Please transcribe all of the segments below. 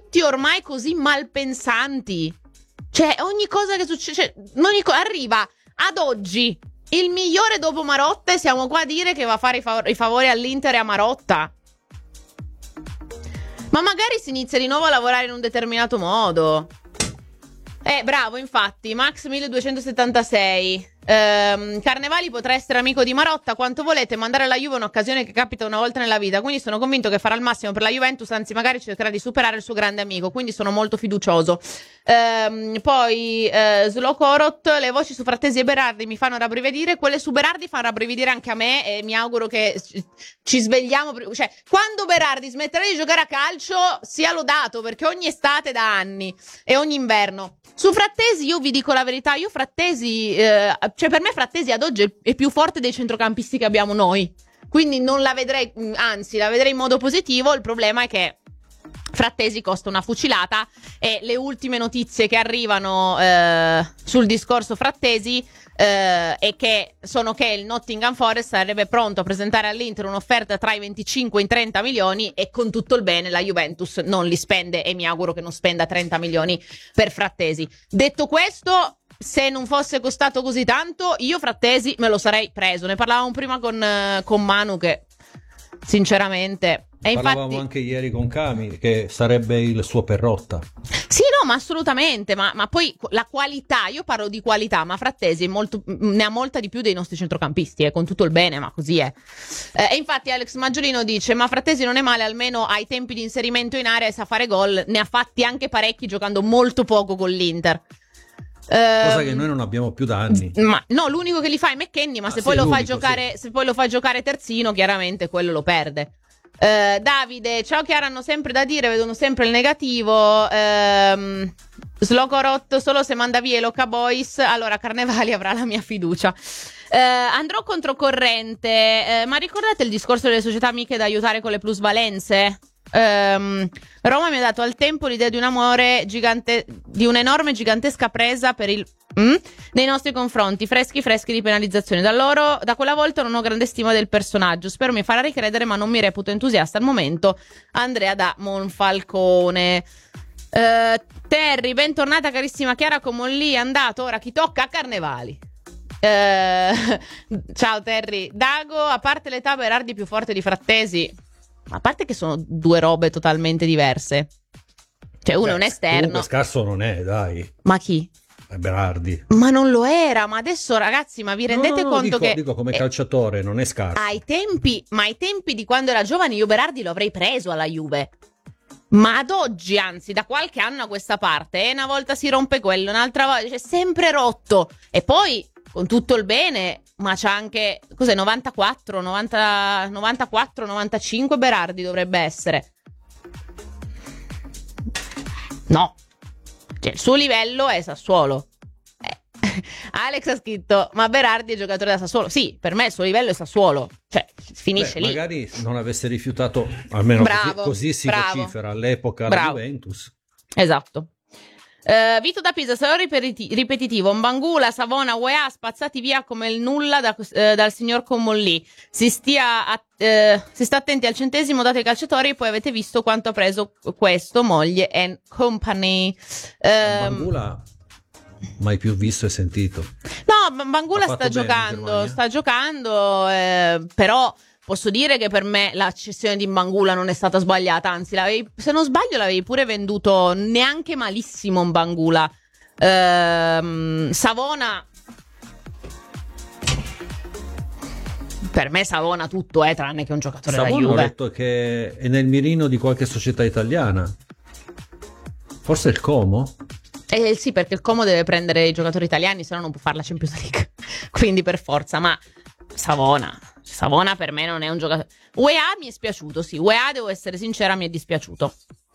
tutti ormai così malpensanti. Cioè, ogni cosa che succede, arriva ad oggi il migliore dopo Marotta e siamo qua a dire che va a fare i favori all'Inter e a Marotta. Ma magari si inizia di nuovo a lavorare in un determinato modo. Bravo, infatti, Max 1276. Carnevali potrà essere amico di Marotta quanto volete, mandare alla Juve è un'occasione che capita una volta nella vita, quindi sono convinto che farà il massimo per la Juventus, anzi magari cercherà di superare il suo grande amico, quindi sono molto fiducioso. Poi Slokorot, le voci su Frattesi e Berardi mi fanno rabbrividire, quelle su Berardi fanno rabbrividire anche a me e mi auguro che ci svegliamo, cioè quando Berardi smetterà di giocare a calcio sia lodato, perché ogni estate da anni e ogni inverno. Su Frattesi io vi dico la verità, io Frattesi, cioè per me Frattesi ad oggi è più forte dei centrocampisti che abbiamo noi, quindi non la vedrei, anzi la vedrei in modo positivo. Il problema è che Frattesi costa una fucilata e le ultime notizie che arrivano sul discorso Frattesi e che sono che il Nottingham Forest sarebbe pronto a presentare all'Inter un'offerta tra i 25 e i 30 milioni e con tutto il bene la Juventus non li spende e mi auguro che non spenda 30 milioni per Frattesi. Detto questo, se non fosse costato così tanto io Frattesi me lo sarei preso. Ne parlavamo prima con Manu che sinceramente... E parlavamo infatti, anche ieri con Cami che sarebbe il suo Perrotta. sì, no, ma assolutamente, ma poi la qualità, io parlo di qualità, ma Frattesi ne ha molta di più dei nostri centrocampisti, con tutto il bene, ma così è. E infatti Alex Maggiolino dice, ma Frattesi non è male, almeno ai tempi di inserimento in area e sa fare gol, ne ha fatti anche parecchi giocando molto poco con l'Inter. Cosa che noi non abbiamo più da anni. Ma no, l'unico che li fa è McKennie, ma se poi lo fai giocare, se poi lo fai giocare terzino, chiaramente quello lo perde. Davide, ciao Chiara, hanno sempre da dire, vedono sempre il negativo. Slokorot, solo se manda via i Loca Boys, allora Carnevali avrà la mia fiducia. Andrò controcorrente, ma ricordate il discorso delle società amiche da aiutare con le plusvalenze? Roma mi ha dato al tempo l'idea di un amore gigante, di un'enorme gigantesca presa per il nei nostri confronti, freschi di penalizzazione. Da quella volta non ho grande stima del personaggio, spero mi farà ricredere, ma non mi reputo entusiasta al momento. Andrea da Monfalcone. Terry, bentornata carissima Chiara, come lì è andato, ora chi tocca a Carnevali. Ciao Terry. Dago, a parte l'età, Berardi più forte di Frattesi, a parte che sono due robe totalmente diverse, cioè uno è un esterno. Comunque scarso non è, dai. Ma chi? Berardi. Ma non lo era, ma adesso ragazzi, ma vi rendete conto che dico come calciatore non è scarso. Ai tempi di quando era giovane io Berardi lo avrei preso alla Juve. Ma ad oggi, anzi, da qualche anno a questa parte, una volta si rompe quello, un'altra volta, cioè sempre rotto. E poi, con tutto il bene, ma c'ha anche, cos'è, 94, 95 Berardi dovrebbe essere. No. Cioè, il suo livello è Sassuolo. Alex ha scritto, ma Berardi è giocatore da Sassuolo. Sì, per me il suo livello è Sassuolo. Cioè, finisce lì. Magari non avesse rifiutato, almeno così si vocifera all'epoca la Juventus. Esatto. Vito da Pisa, sarò ripetitivo. Mbangula, Savona, UEA spazzati via come il nulla dal signor Commolli. Si sta attenti al centesimo, date ai calciatori, e poi avete visto quanto ha preso questo, moglie and company. Mbangula mai più visto e sentito. No, Mbangula sta giocando, però posso dire che per me la cessione di Mbangula non è stata sbagliata, anzi se non sbaglio l'avevi pure venduto neanche malissimo Mbangula. Savona, per me Savona tutto è tranne che un giocatore da Juve. Ho detto che è nel mirino di qualche società italiana, forse il Como? Sì, perché il Como deve prendere i giocatori italiani, se no non può fare la Champions League. Quindi per forza, ma Savona per me non è un giocatore. UEA mi è spiaciuto, sì, UEA devo essere sincera, mi è dispiaciuto.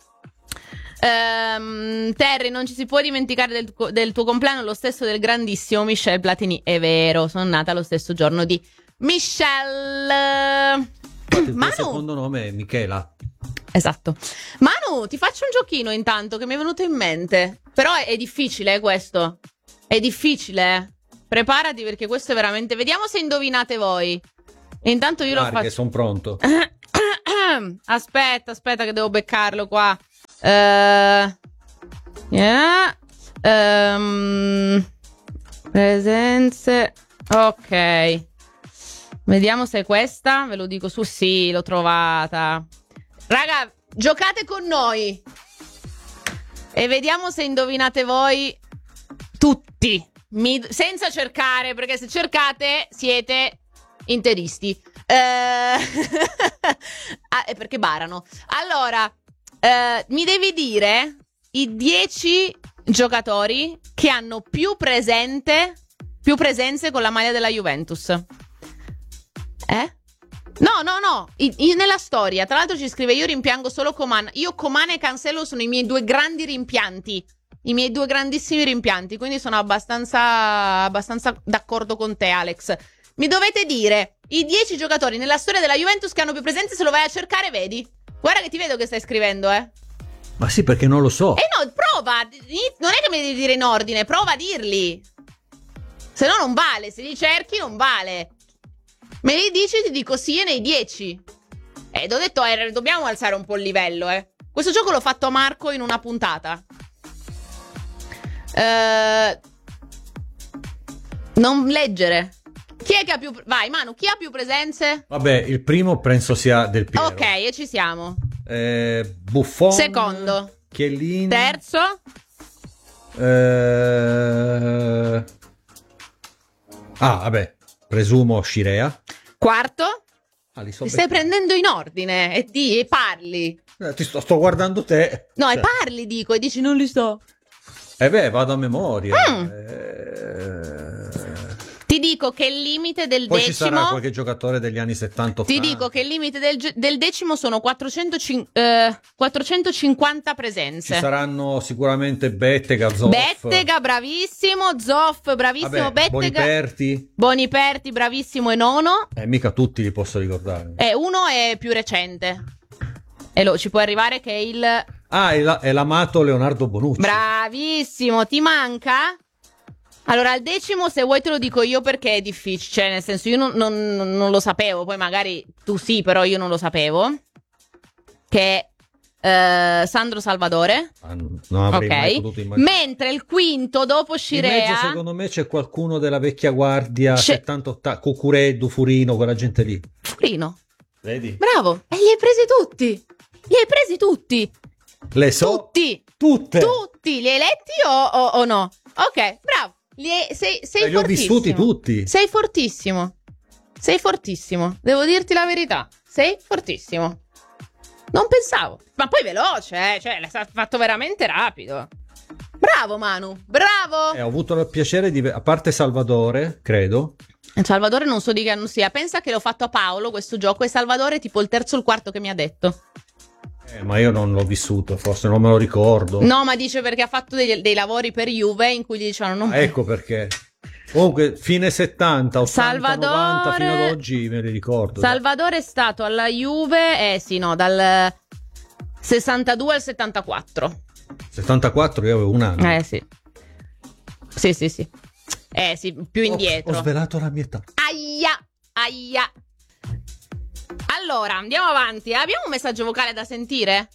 Terry, non ci si può dimenticare del tuo compleanno, lo stesso del grandissimo Michel Platini. È vero, sono nata lo stesso giorno di Michel. Il tuo secondo nome è Michela. Esatto. Manu, ti faccio un giochino intanto che mi è venuto in mente. Però è difficile questo. È difficile. Preparati perché questo è veramente... Vediamo se indovinate voi. Intanto io lo faccio. Sono pronto. Aspetta che devo beccarlo qua. Presenze. Ok. Vediamo se è questa. Ve lo dico su. Sì, l'ho trovata. Raga, giocate con noi. E vediamo se indovinate voi tutti. Senza cercare, perché se cercate siete interisti. Perché barano. Allora, mi devi dire i 10 giocatori che hanno più presenze con la maglia della Juventus. No. Nella storia. Tra l'altro ci scrive: io rimpiango solo Coman. Io, Coman e Cancelo sono i miei due grandi rimpianti. I miei due grandissimi rimpianti. Quindi sono abbastanza d'accordo con te, Alex. Mi dovete dire i 10 giocatori nella storia della Juventus che hanno più presenze. Se lo vai a cercare, vedi. Guarda che ti vedo che stai scrivendo, Ma sì, perché non lo so. No, prova. Non è che mi devi dire in ordine. Prova a dirli. Se no non vale. Se li cerchi non vale. Me li dici, ti dico sì, e nei 10. T'ho detto, dobbiamo alzare un po' il livello, Questo gioco l'ho fatto a Marco in una puntata. Non leggere. Chi è che ha più... Vai, Manu, chi ha più presenze? Vabbè, il primo penso sia Del Piero. Ok, e ci siamo. Buffon. Secondo. Chiellini. Terzo. Vabbè, presumo Scirea. Quarto. Ti stai prendendo in ordine e parli. Ti sto guardando te. No, e parli, dico, e dici non li so. Vado a memoria. Ti dico che il limite del Poi decimo... ci sarà qualche giocatore degli anni 70-80. Ti dico che il limite del decimo sono 450 presenze. Ci saranno sicuramente Bettega, Zoff. Bettega, bravissimo. Zoff, bravissimo. Vabbè, Bettega. Boniperti, bravissimo. E nono. Mica tutti li posso ricordare. Uno è più recente. E ci può arrivare che è il... è l'amato Leonardo Bonucci. Bravissimo. Ti manca? Allora, al decimo, se vuoi te lo dico io perché è difficile, cioè nel senso io non lo sapevo, poi magari tu sì, però io non lo sapevo, che è Sandro Salvatore. Non avrei mai potuto immaginare. Mentre il quinto, dopo Scirea... In mezzo, secondo me c'è qualcuno della vecchia guardia, 70-80, Cucureddu, Furino, quella gente lì. Furino? Vedi? Bravo, e li hai presi tutti. Le so? Tutte. Tutti, li hai letti o no? Ok, bravo. Sei li ho vissuti tutti. Sei fortissimo. Devo dirti la verità. Sei fortissimo. Non pensavo. Ma poi veloce, cioè l'hai fatto veramente rapido. Bravo Manu, bravo. Ho avuto il piacere di... A parte Salvatore, credo. Salvatore non so di che anno sia. Pensa che l'ho fatto a Paolo questo gioco e Salvatore tipo il terzo o il quarto che mi ha detto. Ma io non l'ho vissuto, forse non me lo ricordo. No, ma dice perché ha fatto dei lavori per Juve in cui gli dicevano ecco perché. Comunque fine 70, 80, Salvatore... 90 fino ad oggi me li ricordo. Salvatore è stato alla Juve dal 62 al 74. 74 io avevo un anno. Sì. Sì, più indietro. Ho svelato la mia età. Aia. Allora, andiamo avanti. Abbiamo un messaggio vocale da sentire?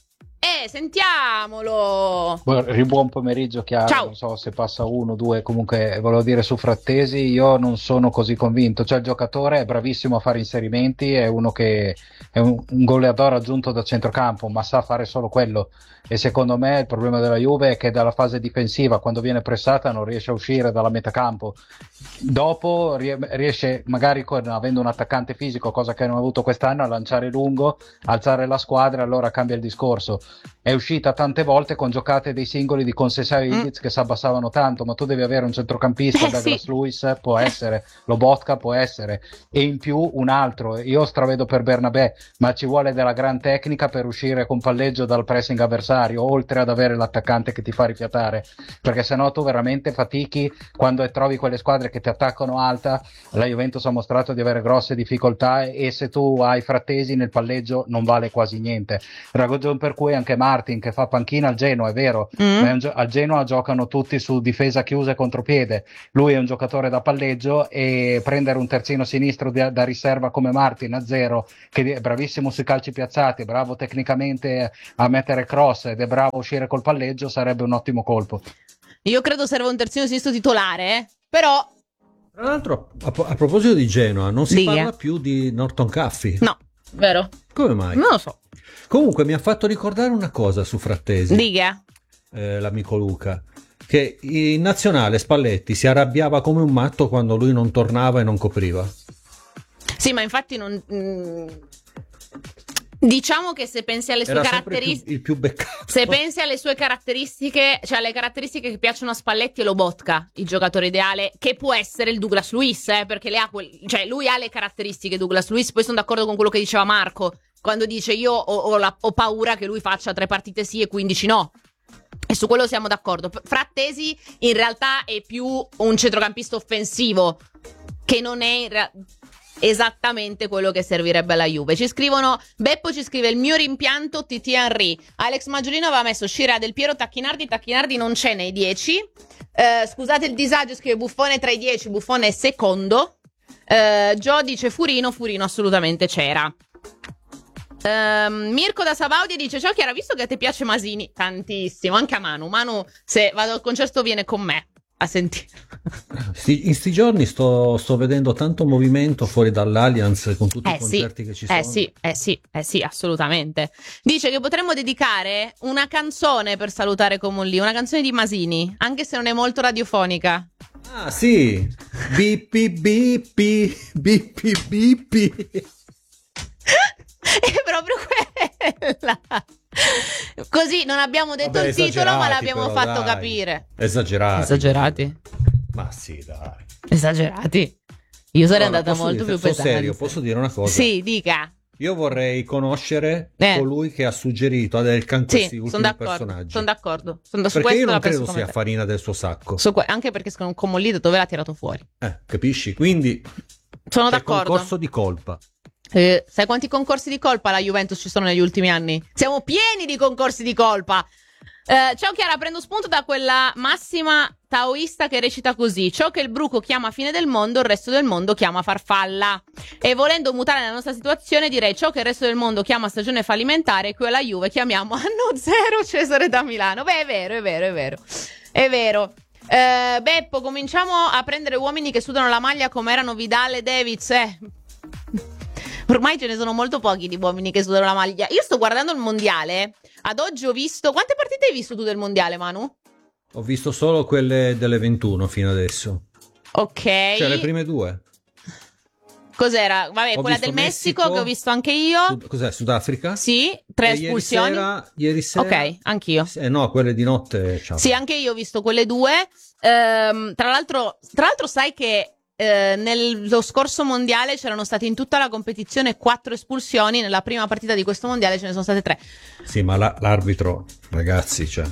Sentiamolo. Buon pomeriggio, Chiara. Ciao. Non so se passa uno, due. Comunque, volevo dire su Frattesi, io non sono così convinto. Cioè, il giocatore è bravissimo a fare inserimenti, è uno che è un goleador aggiunto da centrocampo, ma sa fare solo quello. E secondo me il problema della Juve è che dalla fase difensiva, quando viene pressata, non riesce a uscire dalla metacampo. Dopo riesce, magari avendo un attaccante fisico, cosa che non ha avuto quest'anno, a lanciare lungo, alzare la squadra, allora cambia il discorso. È uscita tante volte con giocate dei singoli di Conceição e Ildiz che si abbassavano tanto, ma tu devi avere un centrocampista, Douglas Luiz può essere, Lobotka può essere, e in più un altro. Io stravedo per Bernabé, ma ci vuole della gran tecnica per uscire con palleggio dal pressing avversario, oltre ad avere l'attaccante che ti fa rifiatare, perché sennò tu veramente fatichi quando trovi quelle squadre che ti attaccano alta. La Juventus ha mostrato di avere grosse difficoltà, e se tu hai Frattesi nel palleggio non vale quasi niente. Ragione per cui anche Martin che fa panchina al Genoa, è vero, ma al Genoa giocano tutti su difesa chiusa e contropiede, lui è un giocatore da palleggio, e prendere un terzino sinistro da riserva come Martin a zero, che è bravissimo sui calci piazzati, bravo tecnicamente a mettere cross ed è bravo a uscire col palleggio, sarebbe un ottimo colpo. Io credo serva un terzino sinistro titolare, però... Tra l'altro, a proposito di Genoa, non si Dica. parla più di Norton Caffey. No, vero? Come mai? Non lo so. Comunque mi ha fatto ricordare una cosa su Frattesi, Dica. l'amico Luca, che in nazionale Spalletti si arrabbiava come un matto quando lui non tornava e non copriva. Sì, ma infatti non... Diciamo che se pensi alle sue Era sempre caratteristiche... il più beccato. Se pensi alle sue caratteristiche, cioè alle caratteristiche che piacciono a Spalletti, e Lobotka, il giocatore ideale, che può essere il Douglas Luiz, perché cioè lui ha le caratteristiche Douglas Luiz. Poi sono d'accordo con quello che diceva Marco, quando dice io ho paura che lui faccia 3 partite sì e 15 no. E su quello siamo d'accordo. Frattesi in realtà è più un centrocampista offensivo, che non è esattamente quello che servirebbe alla Juve. Ci scrivono, Beppo ci scrive: il mio rimpianto TT Henry. Alex Maggiolino aveva messo Scirea, Del Piero, Tacchinardi non c'è nei 10. Scusate il disagio, scrive Buffone tra i 10, Buffone è secondo. Gio dice Furino assolutamente c'era. Mirko da Sabaudia dice: ciao Chiara, visto che a te piace Masini tantissimo, anche a Manu, se vado al concerto viene con me a sentire. In sti giorni sto vedendo tanto movimento fuori dall'Allianz con tutti i concerti che ci sono. Sì, assolutamente. Dice che potremmo dedicare una canzone per salutare Comolli, una canzone di Masini, anche se non è molto radiofonica. Ah sì, bippi bippi bippi bippi. È proprio quella. Così non abbiamo detto il titolo, ma l'abbiamo fatto capire. Esagerati. Ma sì, dai. Esagerati. Io sarei andata molto più pesante. Serio, posso dire una cosa? Sì, dica. Io vorrei conoscere colui che ha suggerito ad Elkan questi ultimi personaggi. Sono d'accordo. Perché io non credo sia farina del suo sacco. Anche perché secondo Comolli dove l'ha tirato fuori. Capisci? Quindi sono d'accordo. Concorso di colpa. Sai quanti concorsi di colpa la Juventus ci sono negli ultimi anni? Siamo pieni di concorsi di colpa. Ciao Chiara, prendo spunto da quella massima taoista che recita così: ciò che il bruco chiama fine del mondo, il resto del mondo chiama farfalla. E volendo mutare la nostra situazione, direi: ciò che il resto del mondo chiama stagione fallimentare, qui alla Juve chiamiamo anno zero Cesare da Milano. Beh, è vero. Beppo, cominciamo a prendere uomini che sudano la maglia come erano Vidal e Davids. Ormai ce ne sono molto pochi di uomini che sudano la maglia. Io sto guardando il mondiale. Ad oggi ho visto... Quante partite hai visto tu del mondiale, Manu? Ho visto solo quelle delle 21 fino adesso. Ok. Cioè le prime 2. Cos'era? Vabbè, quella del Messico che ho visto anche io. Cos'è? Sudafrica? Sì, 3 espulsioni. Ieri sera. Ok, anch'io. No, quelle di notte. Ciao. Sì, anche io ho visto quelle 2. Tra l'altro sai che nello scorso mondiale c'erano state in tutta la competizione 4 espulsioni. Nella prima partita di questo mondiale ce ne sono state 3. Sì, ma l'arbitro, ragazzi, cioè.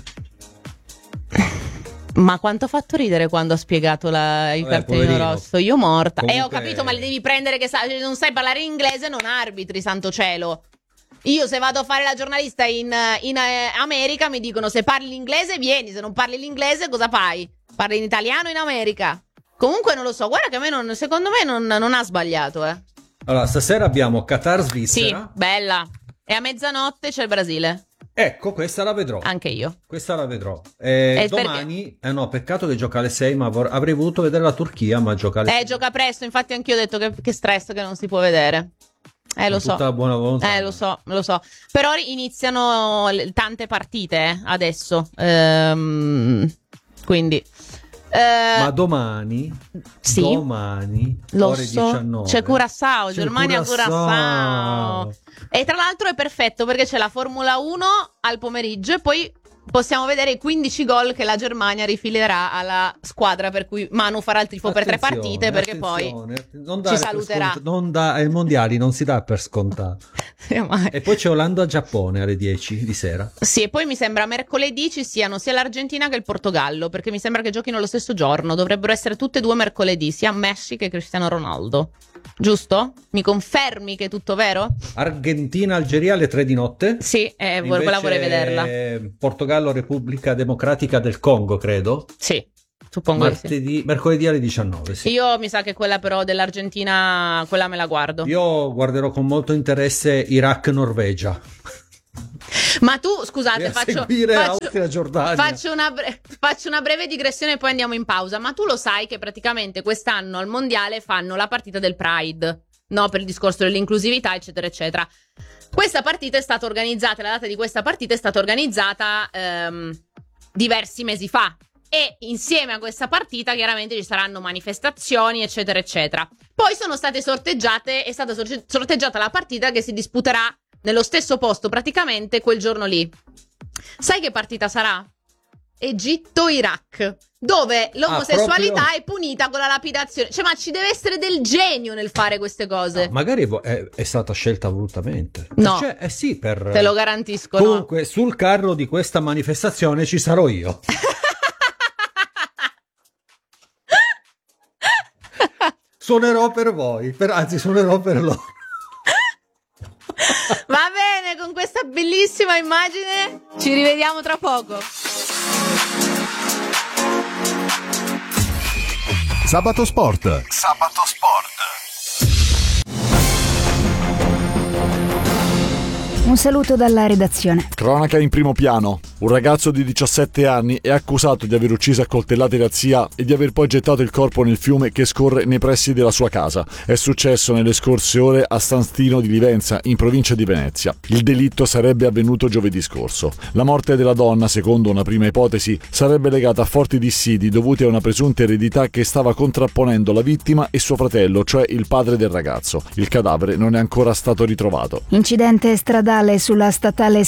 Ma quanto ha fatto ridere quando ha spiegato il cartellino rosso? Io morta. Comunque... ho capito, ma le devi prendere che non sai parlare inglese, non arbitri, santo cielo. Io se vado a fare la giornalista in America mi dicono: se parli l'inglese vieni, se non parli l'inglese cosa fai? Parli in italiano in America. Comunque non lo so, guarda che a me secondo me non ha sbagliato. Allora, stasera abbiamo Qatar-Svizzera. Sì, bella. E a mezzanotte c'è il Brasile. Ecco, questa la vedrò. Anche io. Questa la vedrò. Domani, no, peccato che gioca alle 6, ma avrei voluto vedere la Turchia, ma gioca alle 6. Gioca presto, infatti anch'io ho detto che stress che non si può vedere. Lo so. Tutta la buona volontà. Lo so. Però iniziano tante partite adesso. Quindi... ma domani, sì, lo ore so, 19 c'è Curaçao, Germania-Curaçao. E tra l'altro è perfetto perché c'è la Formula 1 al pomeriggio e poi possiamo vedere i 15 gol che la Germania rifilerà alla squadra per cui Manu farà il tifo per 3 partite, perché poi ci saluterà. Ai mondiali non si dà per scontato. E poi c'è Olanda-Giappone alle 10 di sera. Sì, e poi mi sembra mercoledì ci siano sia l'Argentina che il Portogallo, perché mi sembra che giochino lo stesso giorno. Dovrebbero essere tutte e due mercoledì, sia Messi che Cristiano Ronaldo. giusto? Mi confermi che è tutto vero? Argentina-Algeria alle 3 di notte. Sì, quella vorrei vederla. Portogallo-Repubblica Democratica del Congo, credo. Sì, suppongo che sì. Mercoledì alle 19. Sì. Io mi sa che quella però dell'Argentina, quella me la guardo. Io guarderò con molto interesse Iraq-Norvegia. Ma tu, scusate, faccio una breve digressione e poi andiamo in pausa. Ma tu lo sai che praticamente quest'anno al mondiale fanno la partita del Pride, no? Per il discorso dell'inclusività, eccetera, eccetera. Questa partita è stata organizzata, la data di questa partita è stata organizzata diversi mesi fa. E insieme a questa partita chiaramente ci saranno manifestazioni, eccetera, eccetera. Poi sono state sorteggiate, è stata sorteggiata la partita che si disputerà nello stesso posto praticamente quel giorno lì. Sai che partita sarà? Egitto-Iraq, dove l'omosessualità è punita con la lapidazione. Cioè, ma ci deve essere del genio nel fare queste cose. No, magari è stata scelta volutamente. No, sì, te lo garantisco. Comunque, no. Sul carro di questa manifestazione ci sarò io. Suonerò per voi, anzi suonerò per loro. Va bene, con questa bellissima immagine ci rivediamo tra poco. Sabato Sport. Un saluto dalla redazione. Cronaca in primo piano. Un ragazzo di 17 anni è accusato di aver ucciso a coltellate la zia e di aver poi gettato il corpo nel fiume che scorre nei pressi della sua casa. È successo nelle scorse ore a San Stino di Livenza, in provincia di Venezia. Il delitto sarebbe avvenuto giovedì scorso. La morte della donna, secondo una prima ipotesi, sarebbe legata a forti dissidi dovuti a una presunta eredità che stava contrapponendo la vittima e suo fratello, cioè il padre del ragazzo. Il cadavere non è ancora stato ritrovato. Incidente stradale sulla statale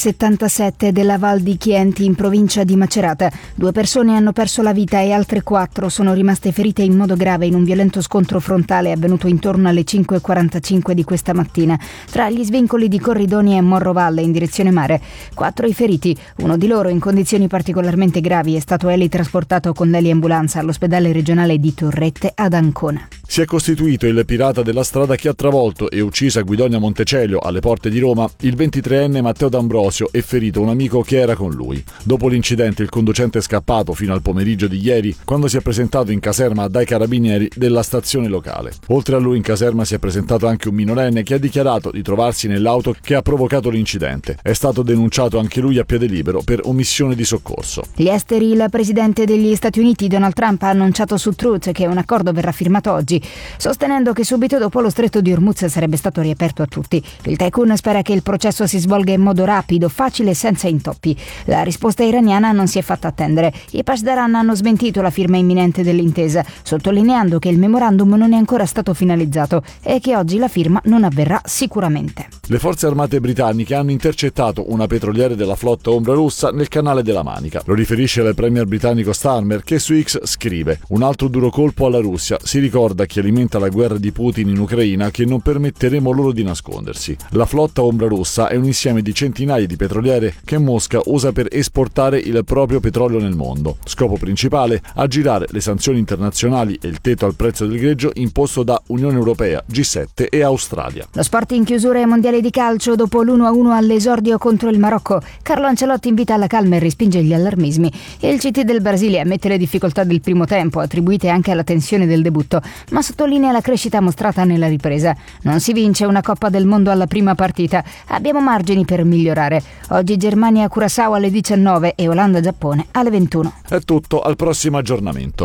77 della Val di Chieti in provincia di Macerata. 2 persone hanno perso la vita e altre 4 sono rimaste ferite in modo grave in un violento scontro frontale avvenuto intorno alle 5:45 di questa mattina tra gli svincoli di Corridonia e Morrovalle in direzione mare. 4 i feriti, uno di loro in condizioni particolarmente gravi è stato elitrasportato con l'eliambulanza all'ospedale regionale di Torrette ad Ancona. Si è costituito il pirata della strada che ha travolto e ucciso a Guidonia Montecelio, alle porte di Roma, il 23enne Matteo D'Ambrosio e ferito un amico che era con lui. Dopo l'incidente il conducente è scappato fino al pomeriggio di ieri, quando si è presentato in caserma dai carabinieri della stazione locale. Oltre a lui in caserma si è presentato anche un minorenne che ha dichiarato di trovarsi nell'auto che ha provocato l'incidente. È stato denunciato anche lui a piede libero per omissione di soccorso. Gli esteri, il presidente degli Stati Uniti Donald Trump ha annunciato su Truth che un accordo verrà firmato oggi, sostenendo che subito dopo lo stretto di Hormuz sarebbe stato riaperto a tutti. Il tycoon spera che il processo si svolga in modo rapido, facile e senza intoppi. La risposta iraniana non si è fatta attendere. I Pasdaran hanno smentito la firma imminente dell'intesa, sottolineando che il memorandum non è ancora stato finalizzato e che oggi la firma non avverrà sicuramente. Le forze armate britanniche hanno intercettato una petroliera della flotta Ombra Rossa nel canale della Manica. Lo riferisce il premier britannico Starmer, che su X scrive: un altro duro colpo alla Russia. Si ricorda chi alimenta la guerra di Putin in Ucraina che non permetteremo loro di nascondersi. La flotta Ombra Rossa è un insieme di centinaia di petroliere che Mosca usa per esportare il proprio petrolio nel mondo. Scopo principale: aggirare le sanzioni internazionali e il tetto al prezzo del greggio imposto da Unione Europea, G7 e Australia. Lo sport in chiusura ai mondiali di calcio. Dopo l'1-1 all'esordio contro il Marocco, Carlo Ancelotti invita alla calma e respinge gli allarmismi. Il CT del Brasile ammette le difficoltà del primo tempo, attribuite anche alla tensione del debutto, ma sottolinea la crescita mostrata nella ripresa. Non si vince una Coppa del Mondo alla prima partita, abbiamo margini per migliorare. Oggi Germania-Curaçao alle 19 e Olanda-Giappone alle 21. È tutto, al prossimo aggiornamento.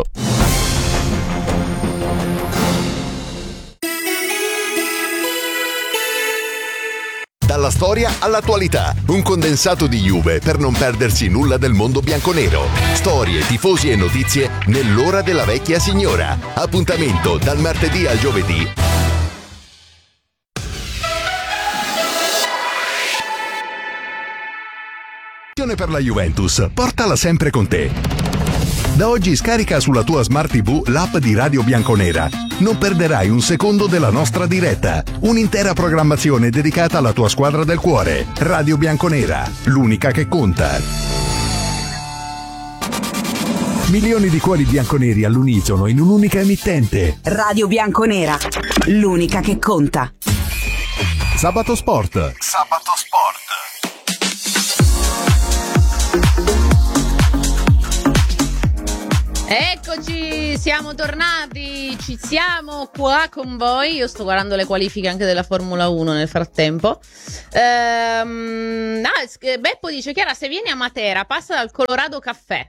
Dalla storia all'attualità, un condensato di Juve per non perdersi nulla del mondo bianconero. Storie, tifosi e notizie nell'ora della vecchia signora. Appuntamento dal martedì al giovedì. Per la Juventus, portala sempre con te. Da oggi scarica sulla tua Smart TV l'app di Radio Bianconera. Non perderai un secondo della nostra diretta. Un'intera programmazione dedicata alla tua squadra del cuore. Radio Bianconera, l'unica che conta. Milioni di cuori bianconeri all'unisono in un'unica emittente. Radio Bianconera, l'unica che conta. Sabato Sport. Sabato Sport. Eccoci, siamo tornati, ci siamo qua con voi. Io sto guardando le qualifiche anche della Formula 1 nel frattempo. Beppo dice: Chiara, se vieni a Matera passa dal Colorado Caffè.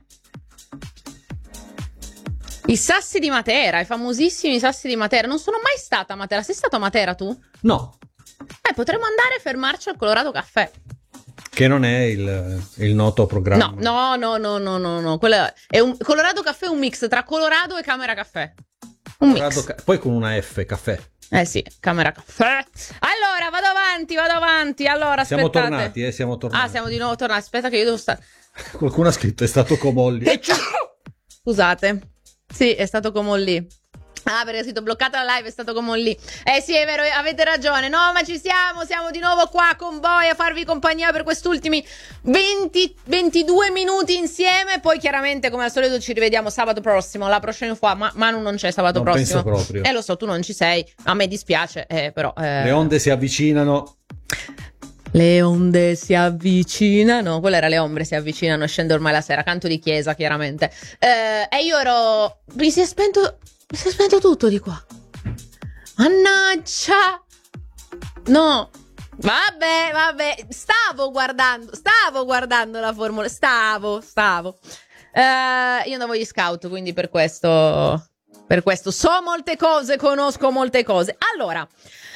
I sassi di Matera, i famosissimi sassi di Matera. Non sono mai stata a Matera. Sei stato a Matera tu? No. Potremmo andare a fermarci al Colorado Caffè. Che non è il noto programma. No. Quello è un Colorado Caffè, un mix tra Colorado e Camera Caffè. Un mix. Poi con una F, caffè. Sì, Camera Caffè. Allora, vado avanti. Allora, siamo aspettate. Siamo tornati. Ah, siamo di nuovo tornati. Aspetta che io devo stare. Qualcuno ha scritto: è stato Comolli. Scusate. Sì, è stato Comolli. Ah, perché è stato bloccata la live, è stato Comolli. Sì, è vero, avete ragione. No, ma siamo di nuovo qua con voi a farvi compagnia per quest'ultimi 22 minuti insieme. Poi chiaramente, come al solito, ci rivediamo sabato prossimo. La prossima fois, Manu non c'è sabato non prossimo. Penso proprio. Lo so, tu non ci sei. A me dispiace, però. Le onde si avvicinano. Le onde si avvicinano. Quella era Le ombre si avvicinano. Scende ormai la sera. Canto di chiesa, chiaramente. E io ero. Mi si è spento tutto di qua. Mannaggia. No. Vabbè. Stavo guardando la Formula. Stavo. Io andavo agli scout, quindi per questo so molte cose, conosco molte cose. Allora,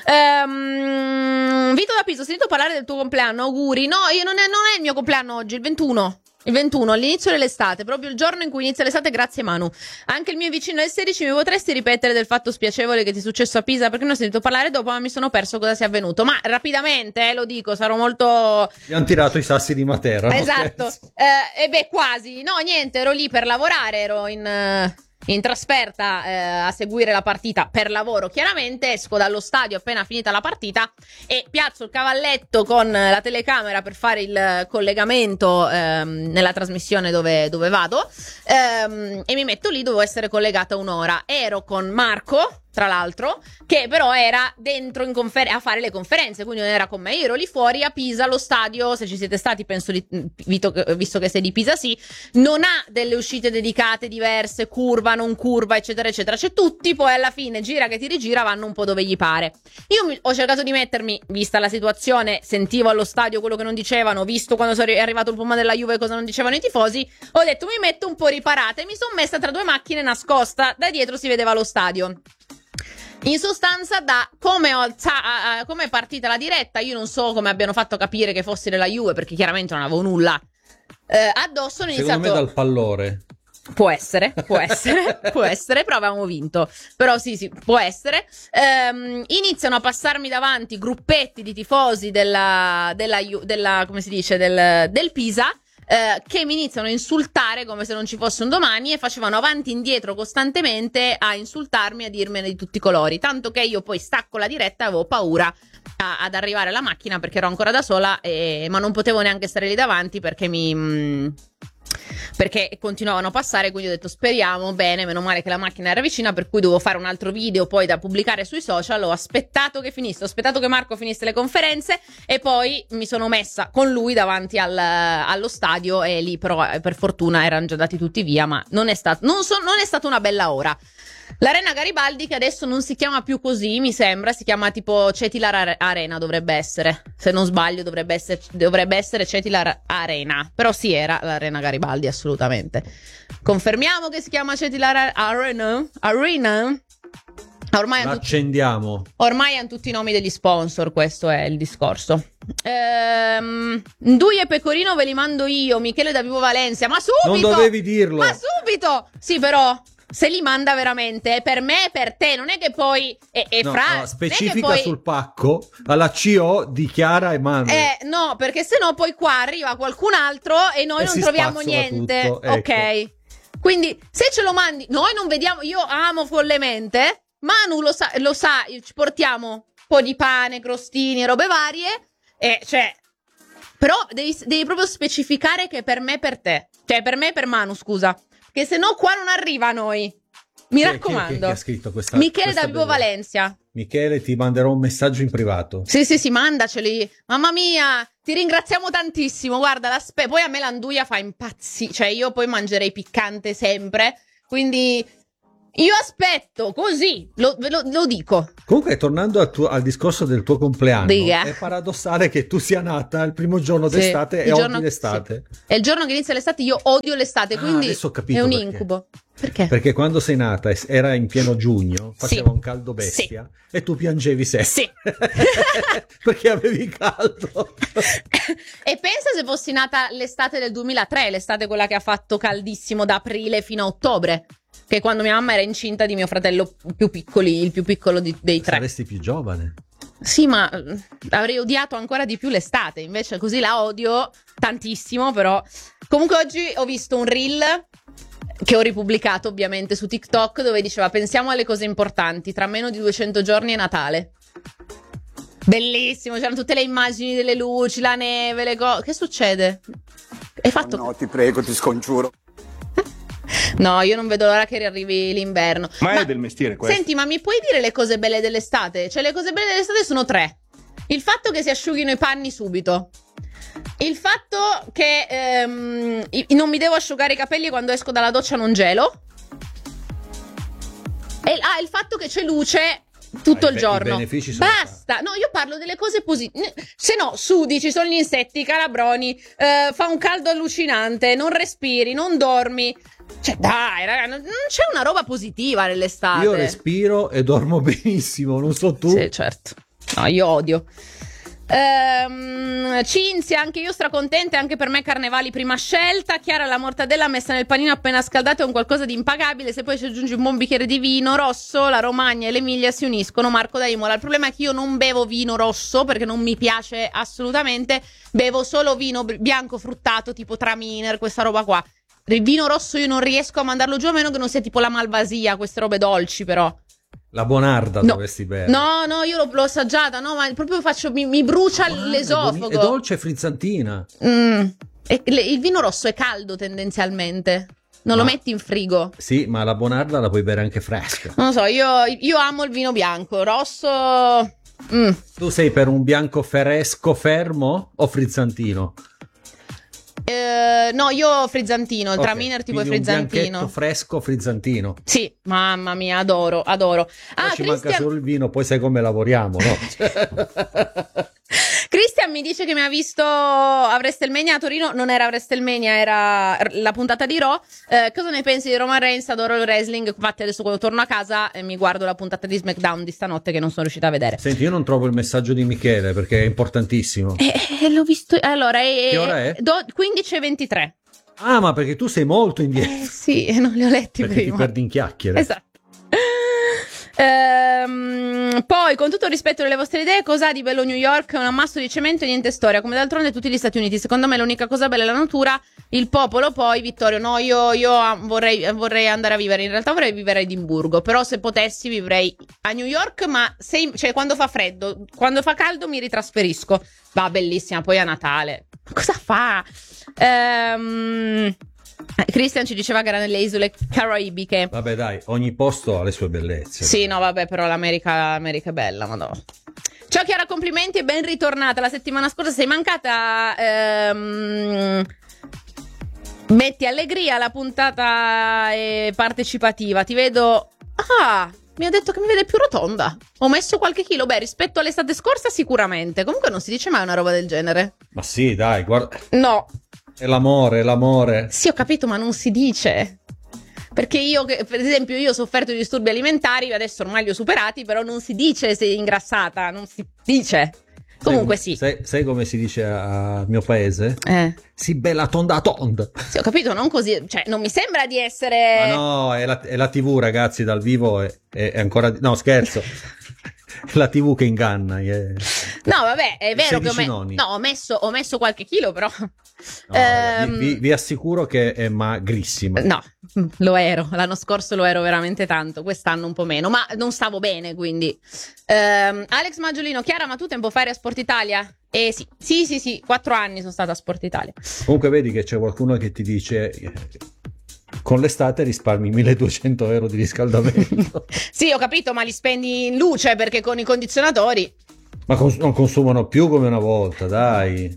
Vito da Pisa, ho sentito parlare del tuo compleanno, auguri. No, non è il mio compleanno oggi, il 21, all'inizio dell'estate, proprio il giorno in cui inizia l'estate, grazie Manu. Anche il mio vicino del 16, mi potresti ripetere del fatto spiacevole che ti è successo a Pisa? Perché ne ho sentito parlare dopo, ma mi sono perso cosa sia avvenuto. Ma rapidamente, lo dico, sarò molto... Mi hanno tirato i sassi di Matera. Esatto, quasi. No, niente, ero lì per lavorare, ero in trasferta a seguire la partita per lavoro, chiaramente. Esco dallo stadio appena finita la partita e piazzo il cavalletto con la telecamera per fare il collegamento nella trasmissione dove vado, e mi metto lì, dovevo essere collegata un'ora. Ero con Marco, tra l'altro, che però era dentro a fare le conferenze, quindi non era con me. Io ero lì fuori a Pisa, lo stadio, se ci siete stati, penso visto che sei di Pisa, sì, non ha delle uscite dedicate diverse, curva, non curva, eccetera eccetera. C'è tutti, poi alla fine gira che ti rigira, vanno un po' dove gli pare. Io ho cercato di mettermi, vista la situazione, sentivo allo stadio quello che non dicevano, visto quando è arrivato il pullman della Juve cosa non dicevano i tifosi, ho detto mi metto un po' riparata e mi sono messa tra due macchine nascosta, da dietro si vedeva lo stadio. In sostanza, da come è partita la diretta, io non so come abbiano fatto a capire che fossi della Juve, perché chiaramente non avevo nulla addosso. Secondo me dal pallore. Può essere, però avevamo vinto. Però sì, può essere. Iniziano a passarmi davanti gruppetti di tifosi della come si dice, del Pisa, che mi iniziano a insultare come se non ci fosse un domani e facevano avanti e indietro costantemente a insultarmi, a dirmene di tutti i colori, tanto che io poi stacco la diretta e avevo paura ad arrivare alla macchina perché ero ancora da sola, ma non potevo neanche stare lì davanti perché continuavano a passare, quindi ho detto speriamo bene, meno male che la macchina era vicina, per cui dovevo fare un altro video poi da pubblicare sui social. Ho aspettato che finisse, ho aspettato che Marco finisse le conferenze e poi mi sono messa con lui davanti allo stadio, e lì però per fortuna erano già andati tutti via, ma non è stata una bella ora. L'Arena Garibaldi, che adesso non si chiama più così, mi sembra, si chiama tipo Cetilar Arena, dovrebbe essere, se non sbaglio dovrebbe essere Cetilar Arena, però sì, era l'Arena Garibaldi, assolutamente. Confermiamo che si chiama Cetilar Arena? Ormai accendiamo. Ormai hanno tutti i nomi degli sponsor, questo è il discorso. Ndui e Pecorino ve li mando io, Michele da Vivo Valencia, ma subito! Non dovevi dirlo! Ma subito! Sì, però... se li manda veramente è per me e per te, non è che poi specifica poi... sul pacco alla CO di Chiara e Manu. No, perché sennò poi qua arriva qualcun altro e noi non troviamo niente. Tutto, ecco. Ok. Quindi se ce lo mandi, noi non vediamo, io amo follemente, Manu lo sa, ci portiamo un po' di pane, crostini, robe varie, però devi proprio specificare che è per me e per te. Cioè per me e per Manu, scusa. che se no qua non arriva a noi. Mi raccomando. Chi ha scritto questa? Michele da Vibo Valencia. Michele, ti manderò un messaggio in privato. Sì, mandaceli. Mamma mia, ti ringraziamo tantissimo. Guarda, poi a me l'anduia fa impazzire. Cioè, io poi mangerei piccante sempre. Quindi io aspetto, così, lo dico. Comunque, tornando al discorso del tuo compleanno, Dica. È paradossale che tu sia nata il primo giorno d'estate e odi l'estate. Sì. È il giorno che inizia l'estate, io odio l'estate, quindi adesso ho capito è un perché. incubo. Perché? Perché quando sei nata era in pieno giugno, faceva un caldo bestia e tu piangevi sempre. Sì. Perché avevi caldo. E pensa se fossi nata l'estate del 2003, l'estate quella che ha fatto caldissimo da aprile fino a ottobre, che è quando mia mamma era incinta di mio fratello più piccoli, il più piccolo dei tre. Saresti più giovane. Sì, ma avrei odiato ancora di più l'estate, invece così la odio tantissimo, però. Comunque oggi ho visto un reel che ho ripubblicato ovviamente su TikTok, dove diceva: pensiamo alle cose importanti, tra meno di 200 giorni è Natale. Bellissimo, c'erano tutte le immagini delle luci, la neve, le cose. Che succede? Hai fatto? No, ti prego, ti scongiuro. No, io non vedo l'ora che riarrivi l'inverno. Ma è del mestiere questo. Senti, ma mi puoi dire le cose belle dell'estate? Cioè, le cose belle dell'estate sono 3. Il fatto che si asciughino i panni subito. Il fatto che non mi devo asciugare i capelli quando esco dalla doccia, non gelo. E il fatto che c'è luce tutto il giorno. I benefici sono Basta. No, io parlo delle cose positive. Se no, sudi, ci sono gli insetti, i calabroni, fa un caldo allucinante, non respiri, non dormi. Cioè, dai, raga, non c'è una roba positiva nell'estate. Io respiro e dormo benissimo, non so tu. Sì, certo. No, io odio. Cinzia, anche io stracontenta, anche per me Carnevali prima scelta. Chiara, la mortadella messa nel panino appena scaldato è un qualcosa di impagabile. Se poi ci aggiungi un buon bicchiere di vino rosso, la Romagna e l'Emilia si uniscono. Marco da Imola. Il problema è che io non bevo vino rosso perché non mi piace assolutamente. Bevo solo vino bianco fruttato, tipo Traminer, questa roba qua. Il vino rosso io non riesco a mandarlo giù, a meno che non sia tipo la Malvasia, queste robe dolci, però. La Bonarda dovresti bere. No, io l'ho assaggiata, no, ma proprio mi brucia l'esofago. È dolce e frizzantina. Il vino rosso è caldo tendenzialmente. Non lo metti in frigo. Sì, ma la Bonarda la puoi bere anche fresca. Non lo so, io amo il vino bianco. Rosso. Tu sei per un bianco fresco fermo o frizzantino? No, io frizzantino, il Traminer tipo frizzantino. Un bianchetto fresco frizzantino. Sì, mamma mia, adoro. Ci manca solo il vino, poi sai come lavoriamo, no? Christian mi dice che mi ha visto a WrestleMania a Torino. Non era WrestleMania, era la puntata di Raw. Cosa ne pensi di Roman Reigns? Adoro il wrestling. Infatti adesso quando torno a casa mi guardo la puntata di SmackDown di stanotte che non sono riuscita a vedere. Senti, io non trovo il messaggio di Michele perché è importantissimo. L'ho visto. Allora, che ora è? 15:23. Ah, ma perché tu sei molto indietro. Sì, non li ho letti perché prima. ti perdi in chiacchiere. Esatto. Poi, con tutto il rispetto delle vostre idee, cos'ha di bello New York? Un ammasso di cemento e niente storia, come d'altronde tutti gli Stati Uniti. Secondo me l'unica cosa bella è la natura, il popolo. Poi Vittorio, no, io vorrei andare a vivere, in realtà vorrei vivere a Edimburgo, però se potessi vivrei a New York, ma cioè quando fa freddo, quando fa caldo mi ritrasferisco. Va, bellissima, poi a Natale. Cosa fa? Christian ci diceva che era nelle isole caraibiche. Vabbè, dai, ogni posto ha le sue bellezze. Sì, no, vabbè, però l'America è bella, madonna. Ciao Chiara, complimenti e ben ritornata. La settimana scorsa sei mancata. Metti allegria, la puntata è partecipativa. Ti vedo. Mi ha detto che mi vede più rotonda. Ho messo qualche chilo. Beh, rispetto all'estate scorsa sicuramente. Comunque non si dice mai una roba del genere. Ma sì, dai, guarda. No. È l'amore. Sì, ho capito, ma non si dice. Perché io, per esempio, io ho sofferto di disturbi alimentari, adesso ormai li ho superati, però non si dice sei ingrassata, non si dice. Comunque sì. Sai come si dice al mio paese? Si bella tonda. Sì, ho capito, non così, cioè non mi sembra di essere... Ma no, è la TV, ragazzi, dal vivo è ancora... No, scherzo. È la TV che inganna. No, vabbè, è vero che ho messo qualche chilo, però... No, vi assicuro che è magrissima. No, lo ero. L'anno scorso lo ero veramente tanto. Quest'anno un po' meno. Ma non stavo bene, quindi. Alex Maggiolino, Chiara, ma tu tempo fa eri a Sport Italia? Sì. 4 anni sono stata a Sport Italia. Comunque vedi che c'è qualcuno che ti dice con l'estate risparmi 1.200 euro di riscaldamento. Sì, ho capito, ma li spendi in luce perché con i condizionatori. Ma non consumano più come una volta, dai.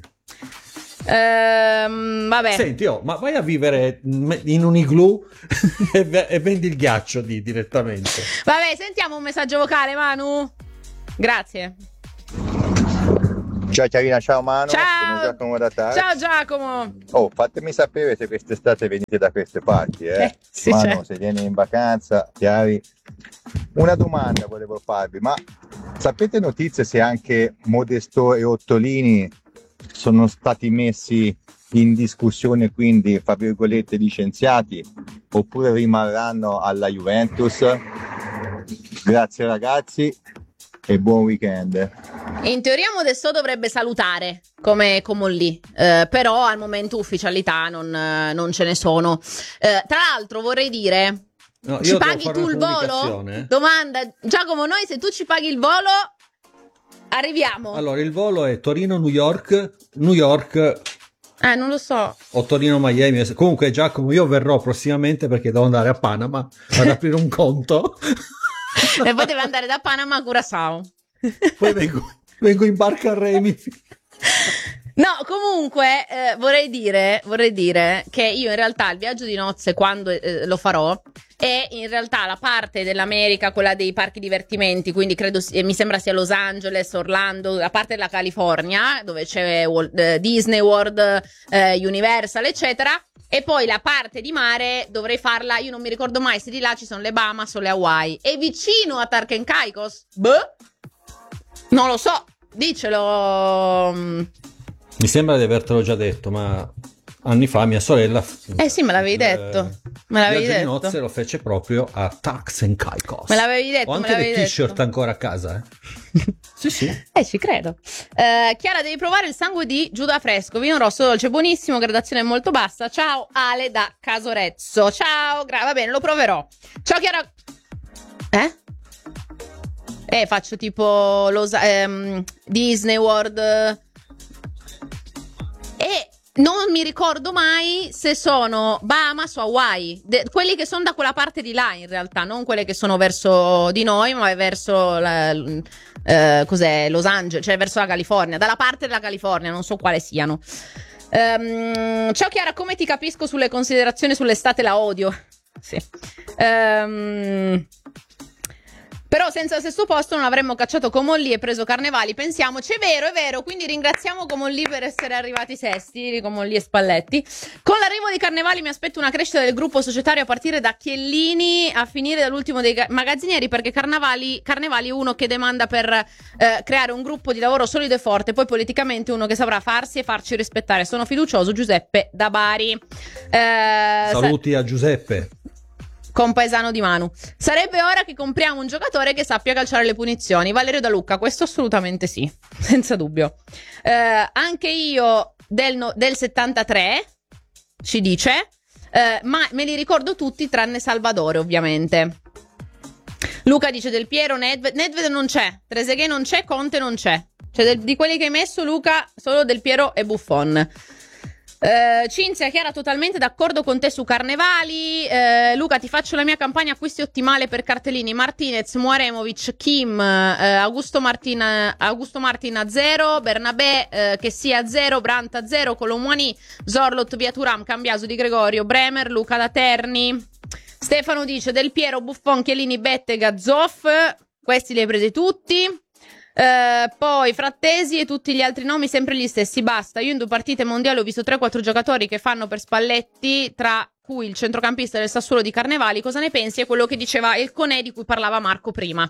Vabbè. Senti, ma vai a vivere in un igloo e vendi il ghiaccio direttamente. Vabbè, sentiamo un messaggio vocale, Manu. Grazie. Ciao Chiarina, ciao Manu, Ciao. sono Giacomo da Taz. Ciao Giacomo. Oh, fatemi sapere se quest'estate venite da queste parti, sì, Manu, certo. se vieni in vacanza, Chiari. Una domanda volevo farvi, ma sapete notizie se anche Modesto e Ottolini sono stati messi in discussione, quindi, fra virgolette, licenziati, oppure rimarranno alla Juventus? Grazie ragazzi e buon weekend. In teoria Modesto dovrebbe salutare come Comolli, però al momento ufficialità non ce ne sono. Tra l'altro vorrei dire, No, ci io devo paghi fare tu una il volo? comunicazione. Domanda, Giacomo, noi se tu ci paghi il volo arriviamo. Allora, il volo è Torino-New York, New York Non lo so. o Torino-Miami. Comunque Giacomo, io verrò prossimamente perché devo andare a Panama ad aprire un conto. E poi deve andare da Panama a Curaçao. Poi vengo in barca a remi. No, comunque vorrei dire che io in realtà il viaggio di nozze, quando lo farò, è in realtà la parte dell'America, quella dei parchi divertimenti, quindi credo mi sembra sia Los Angeles, Orlando, la parte della California, dove c'è Disney World, Universal, eccetera. E poi la parte di mare dovrei farla, io non mi ricordo mai se di là ci sono le Bahamas o le Hawaii. E vicino a Turks and Caicos? Boh, non lo so, dicelo. Mi sembra di avertelo già detto, ma anni fa mia sorella Sì, me l'avevi detto. Me l'avevi viaggio di detto. nozze lo fece proprio a Turks and Caicos. Me l'avevi detto. Ho me anche l'avevi le t-shirt detto. ancora a casa, Sì, sì. Ci credo. Chiara, devi provare il sangue di Giuda Fresco, vino rosso dolce, buonissimo, gradazione molto bassa. Ciao Ale da Casorezzo. Ciao, va bene, lo proverò. Ciao Chiara. Faccio tipo Disney World. E non mi ricordo mai se sono Bahamas o Hawaii. Quelli che sono da quella parte di là, in realtà, non quelle che sono verso di noi, ma verso cos'è? Los Angeles, cioè verso la California, dalla parte della California, non so quale siano. Ciao Chiara, come ti capisco sulle considerazioni sull'estate, la odio. Sì. Però senza il sesto posto non avremmo cacciato Comolli e preso Carnevali, pensiamoci. È vero, quindi ringraziamo Comolli per essere arrivati sesti, Comolli e Spalletti. Con l'arrivo di Carnevali mi aspetto una crescita del gruppo societario a partire da Chiellini a finire dall'ultimo dei magazzinieri, perché Carnevali è uno che demanda per creare un gruppo di lavoro solido e forte, poi politicamente uno che saprà farsi e farci rispettare. Sono fiducioso. Giuseppe da Bari. Saluti a Giuseppe, compaesano di Manu. Sarebbe ora che compriamo un giocatore che sappia calciare le punizioni. Valerio Da Lucca, questo assolutamente sì, senza dubbio. Anche io del 73, ci dice, ma me li ricordo tutti tranne Salvadore, ovviamente. Luca dice Del Piero, Nedved non c'è, Trezeguet non c'è, Conte non c'è. Cioè di quelli che hai messo, Luca, solo Del Piero e Buffon. Cinzia, Chiara, totalmente d'accordo con te su Carnevali. Luca, ti faccio la mia campagna acquisti ottimale per cartellini: Martinez, Muaremovic, Kim, Augusto Martin a 0, Bernabé che sia a 0, Brandt a 0, Colomwani, Zorlot, via Turam, Cambiaso, Di Gregorio, Bremer, Luca da Terni. Stefano dice Del Piero, Buffon, Chiellini, Bettega, Zoff. Questi li hai presi tutti. Poi Frattesi e tutti gli altri nomi sempre gli stessi, basta. Io in 2 partite mondiali ho visto 3-4 giocatori che fanno per Spalletti, tra cui il centrocampista del Sassuolo di Carnevali. Cosa ne pensi? È quello che diceva il Conè, di cui parlava Marco prima.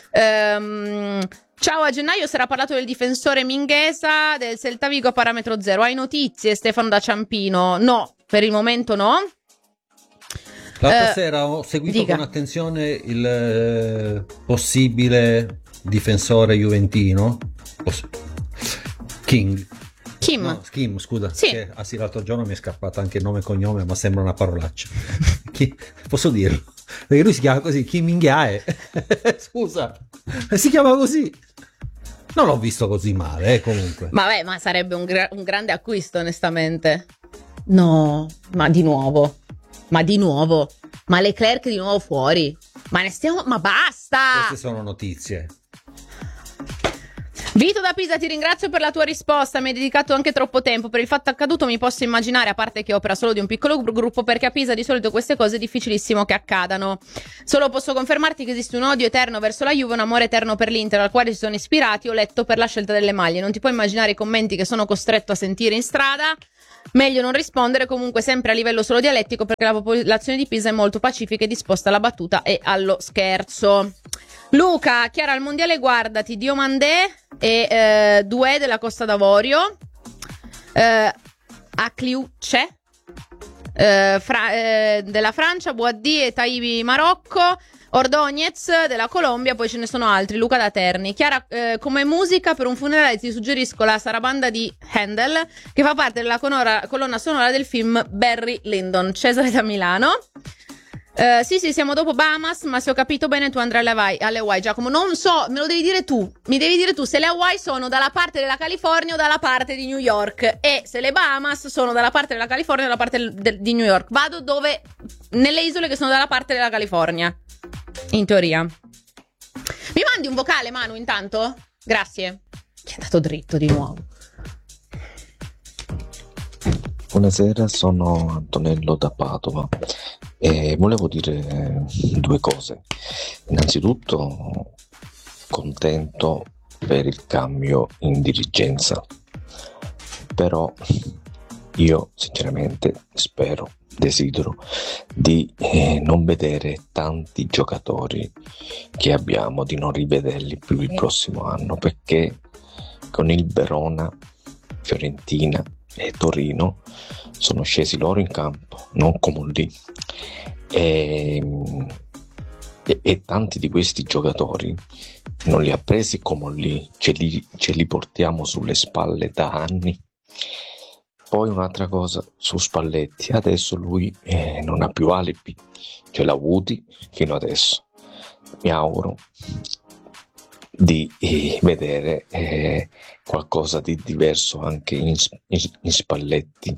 Ciao, a gennaio sarà parlato del difensore Minghesa del Celta Vigo a parametro 0. Hai notizie, Stefano da Ciampino? No, per il momento no. L'altra sera ho seguito dica. con attenzione il possibile difensore juventino Kim, scusa, sì. Che l'altro giorno mi è scappato anche nome e cognome, ma sembra una parolaccia. Posso dirlo? Perché lui si chiama così, Kim Min-jae. Scusa, si chiama così. Non l'ho visto così male, comunque. Ma sarebbe un grande acquisto, onestamente. No, ma di nuovo. Ma di nuovo? Ma Leclerc di nuovo fuori? Ma basta! Queste sono notizie. Vito da Pisa, ti ringrazio per la tua risposta, mi hai dedicato anche troppo tempo. Per il fatto accaduto mi posso immaginare, a parte che opera solo di un piccolo gruppo, perché a Pisa di solito queste cose è difficilissimo che accadano. Solo posso confermarti che esiste un odio eterno verso la Juve, un amore eterno per l'Inter, al quale si sono ispirati, ho letto, per la scelta delle maglie. Non ti puoi immaginare i commenti che sono costretto a sentire in strada. Meglio non rispondere, comunque sempre a livello solo dialettico, perché la popolazione di Pisa è molto pacifica e disposta alla battuta e allo scherzo. Luca, Chiara, al mondiale guardati Diomandé e Doué della Costa d'Avorio, Akliouche della Francia, Boaddi e Taibi Marocco, Ordóñez della Colombia, poi ce ne sono altri. Luca da Terni. Chiara, come musica per un funerale ti suggerisco la sarabanda di Handel, che fa parte della colonna sonora del film Barry Lyndon. Cesare da Milano. Sì, siamo dopo Bahamas, ma se ho capito bene tu andrai alle Hawaii. Giacomo, non so, me lo devi dire tu. Mi devi dire tu se le Hawaii sono dalla parte della California o dalla parte di New York, e se le Bahamas sono dalla parte della California o dalla parte di New York. Vado nelle isole che sono dalla parte della California, in teoria. Mi mandi un vocale, Manu, intanto? Grazie. Ci è andato dritto di nuovo. Buonasera, sono Antonello da Padova e volevo dire due cose. Innanzitutto contento per il cambio in dirigenza, però io sinceramente desidero di non vedere tanti giocatori che abbiamo, di non rivederli più il prossimo anno, perché con il Verona, Fiorentina e Torino sono scesi loro in campo, non come lì, e tanti di questi giocatori non li ha presi come lì, ce li portiamo sulle spalle da anni. Poi un'altra cosa su Spalletti, adesso lui non ha più alibi, ce l'ha avuti fino adesso. Mi auguro di vedere qualcosa di diverso anche in Spalletti.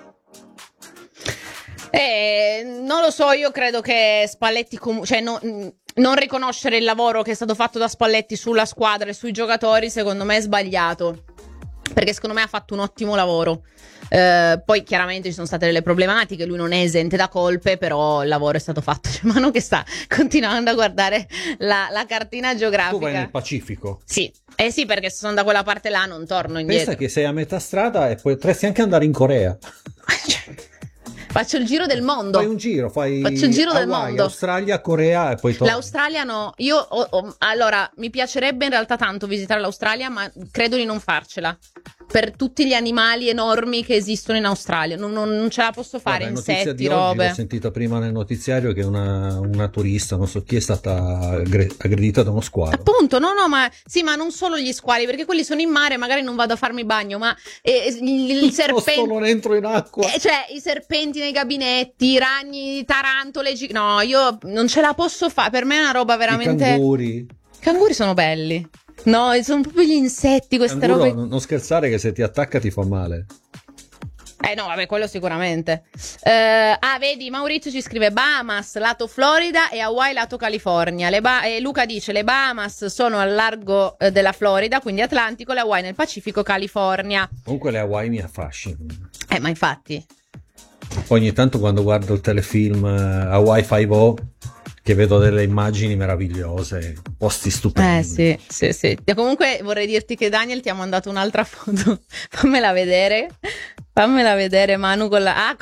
Non lo so, io credo che Spalletti non riconoscere il lavoro che è stato fatto da Spalletti sulla squadra e sui giocatori, secondo me è sbagliato, perché secondo me ha fatto un ottimo lavoro. Poi chiaramente ci sono state delle problematiche, lui non è esente da colpe, però il lavoro è stato fatto. C'è Mano che sta continuando a guardare la cartina geografica. Tu vai nel Pacifico? Sì, sì, perché se sono da quella parte là non torno indietro. Pensa che sei a metà strada e potresti anche andare in Corea. Faccio il giro del mondo. Faccio il giro del mondo. Australia, Corea e poi torno. L'Australia no. Io allora mi piacerebbe in realtà tanto visitare l'Australia, ma credo di non farcela. Per tutti gli animali enormi che esistono in Australia. Non ce la posso fare, insetti, robe. Ho sentito prima nel notiziario che una turista, non so chi, è stata aggredita da uno squalo. Appunto, no, ma sì, ma non solo gli squali, perché quelli sono in mare, magari non vado a farmi bagno, ma il serpente. Non entro in acqua. Cioè, i serpenti nei gabinetti, i ragni, tarantole. No, io non ce la posso fare. Per me è una roba veramente. I canguri sono belli. No, sono proprio gli insetti, queste robe. Non scherzare che se ti attacca ti fa male. No, vabbè, quello sicuramente. Vedi, Maurizio ci scrive Bahamas lato Florida e Hawaii lato California. Luca dice le Bahamas sono al largo della Florida, quindi Atlantico, le Hawaii nel Pacifico, California. Comunque le Hawaii mi affascinano. Ma infatti. Ogni tanto quando guardo il telefilm Hawaii 5-0, che vedo delle immagini meravigliose, posti stupendi. Sì. E comunque vorrei dirti che Daniel ti ha mandato un'altra foto. Fammela vedere, Manu, con la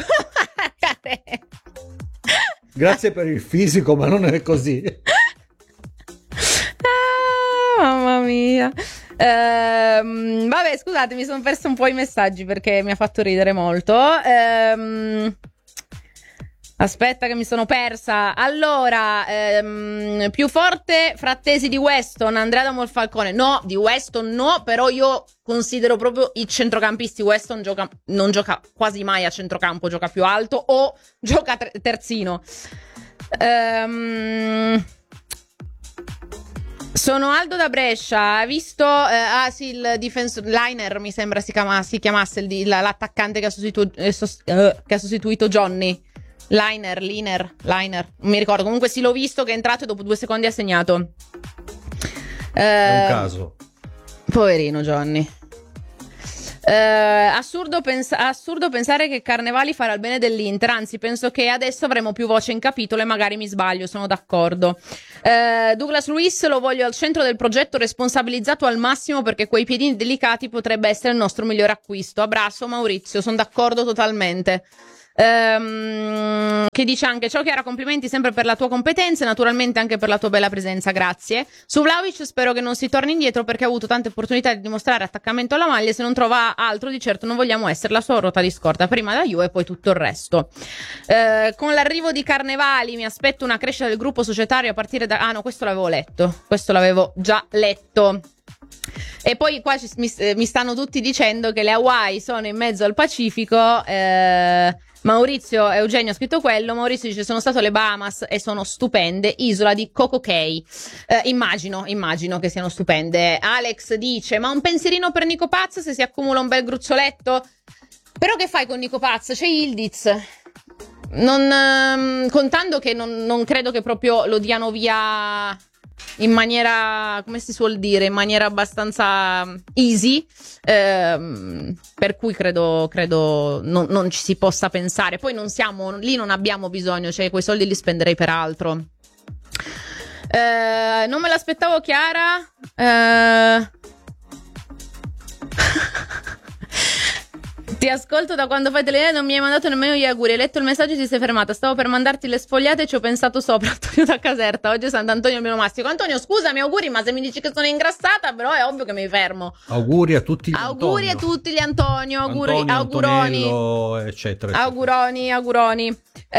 Grazie per il fisico, ma non è così. Mamma mia. Vabbè, scusate, mi sono perso un po' i messaggi perché mi ha fatto ridere molto. Aspetta che mi sono persa. Allora, più forte Frattesi di Weston, Andrea da Monfalcone. No, di Weston no, però io considero proprio i centrocampisti. Weston non gioca quasi mai a centrocampo, gioca più alto o gioca terzino. Sono Aldo da Brescia. Ha visto sì, il defense liner, mi sembra si chiamasse l'attaccante che ha sostituito Johnny. Liner, non mi ricordo, comunque sì, l'ho visto che è entrato e dopo 2 secondi ha segnato. È un caso. Poverino Johnny. Assurdo pensare che Carnevali farà il bene dell'Inter, anzi penso che adesso avremo più voce in capitolo e magari mi sbaglio, sono d'accordo. Douglas Luiz lo voglio al centro del progetto, responsabilizzato al massimo, perché quei piedini delicati potrebbe essere il nostro migliore acquisto. Abbraccio Maurizio, sono d'accordo totalmente. Che dice anche: ciao Chiara, complimenti sempre per la tua competenza e naturalmente anche per la tua bella presenza, grazie. Su Vlahovic spero che non si torni indietro, perché ha avuto tante opportunità di dimostrare attaccamento alla maglia, e se non trova altro di certo non vogliamo essere la sua ruota di scorta, prima da Juve e poi tutto il resto. Con l'arrivo di Carnevali mi aspetto una crescita del gruppo societario a partire da... no, questo l'avevo già letto. E poi qua mi stanno tutti dicendo che le Hawaii sono in mezzo al Pacifico. Maurizio Eugenio ha scritto quello. Maurizio dice: sono stato alle Bahamas e sono stupende, isola di Coco Cay. Immagino che siano stupende. Alex dice: ma un pensierino per Nico Paz se si accumula un bel gruccioletto? Però che fai con Nico Paz? C'è Ildiz. Contando che non credo che proprio lo diano via in maniera, come si suol dire, in maniera abbastanza easy, per cui credo non ci si possa pensare. Poi non siamo lì, non abbiamo bisogno, cioè quei soldi li spenderei per altro. Non me l'aspettavo, Chiara. Ti ascolto da quando fai telefonate, non mi hai mandato nemmeno gli auguri. Hai letto il messaggio e ti sei fermata. Stavo per mandarti le sfogliate e ci ho pensato sopra. Antonio da Caserta, oggi è Sant'Antonio il mio mastico. Antonio, scusami, auguri, ma se mi dici che sono ingrassata, però è ovvio che mi fermo. Auguri a tutti gli auguri Antonio. A tutti gli Antonio, auguroni, Antonello, eccetera. Auguroni.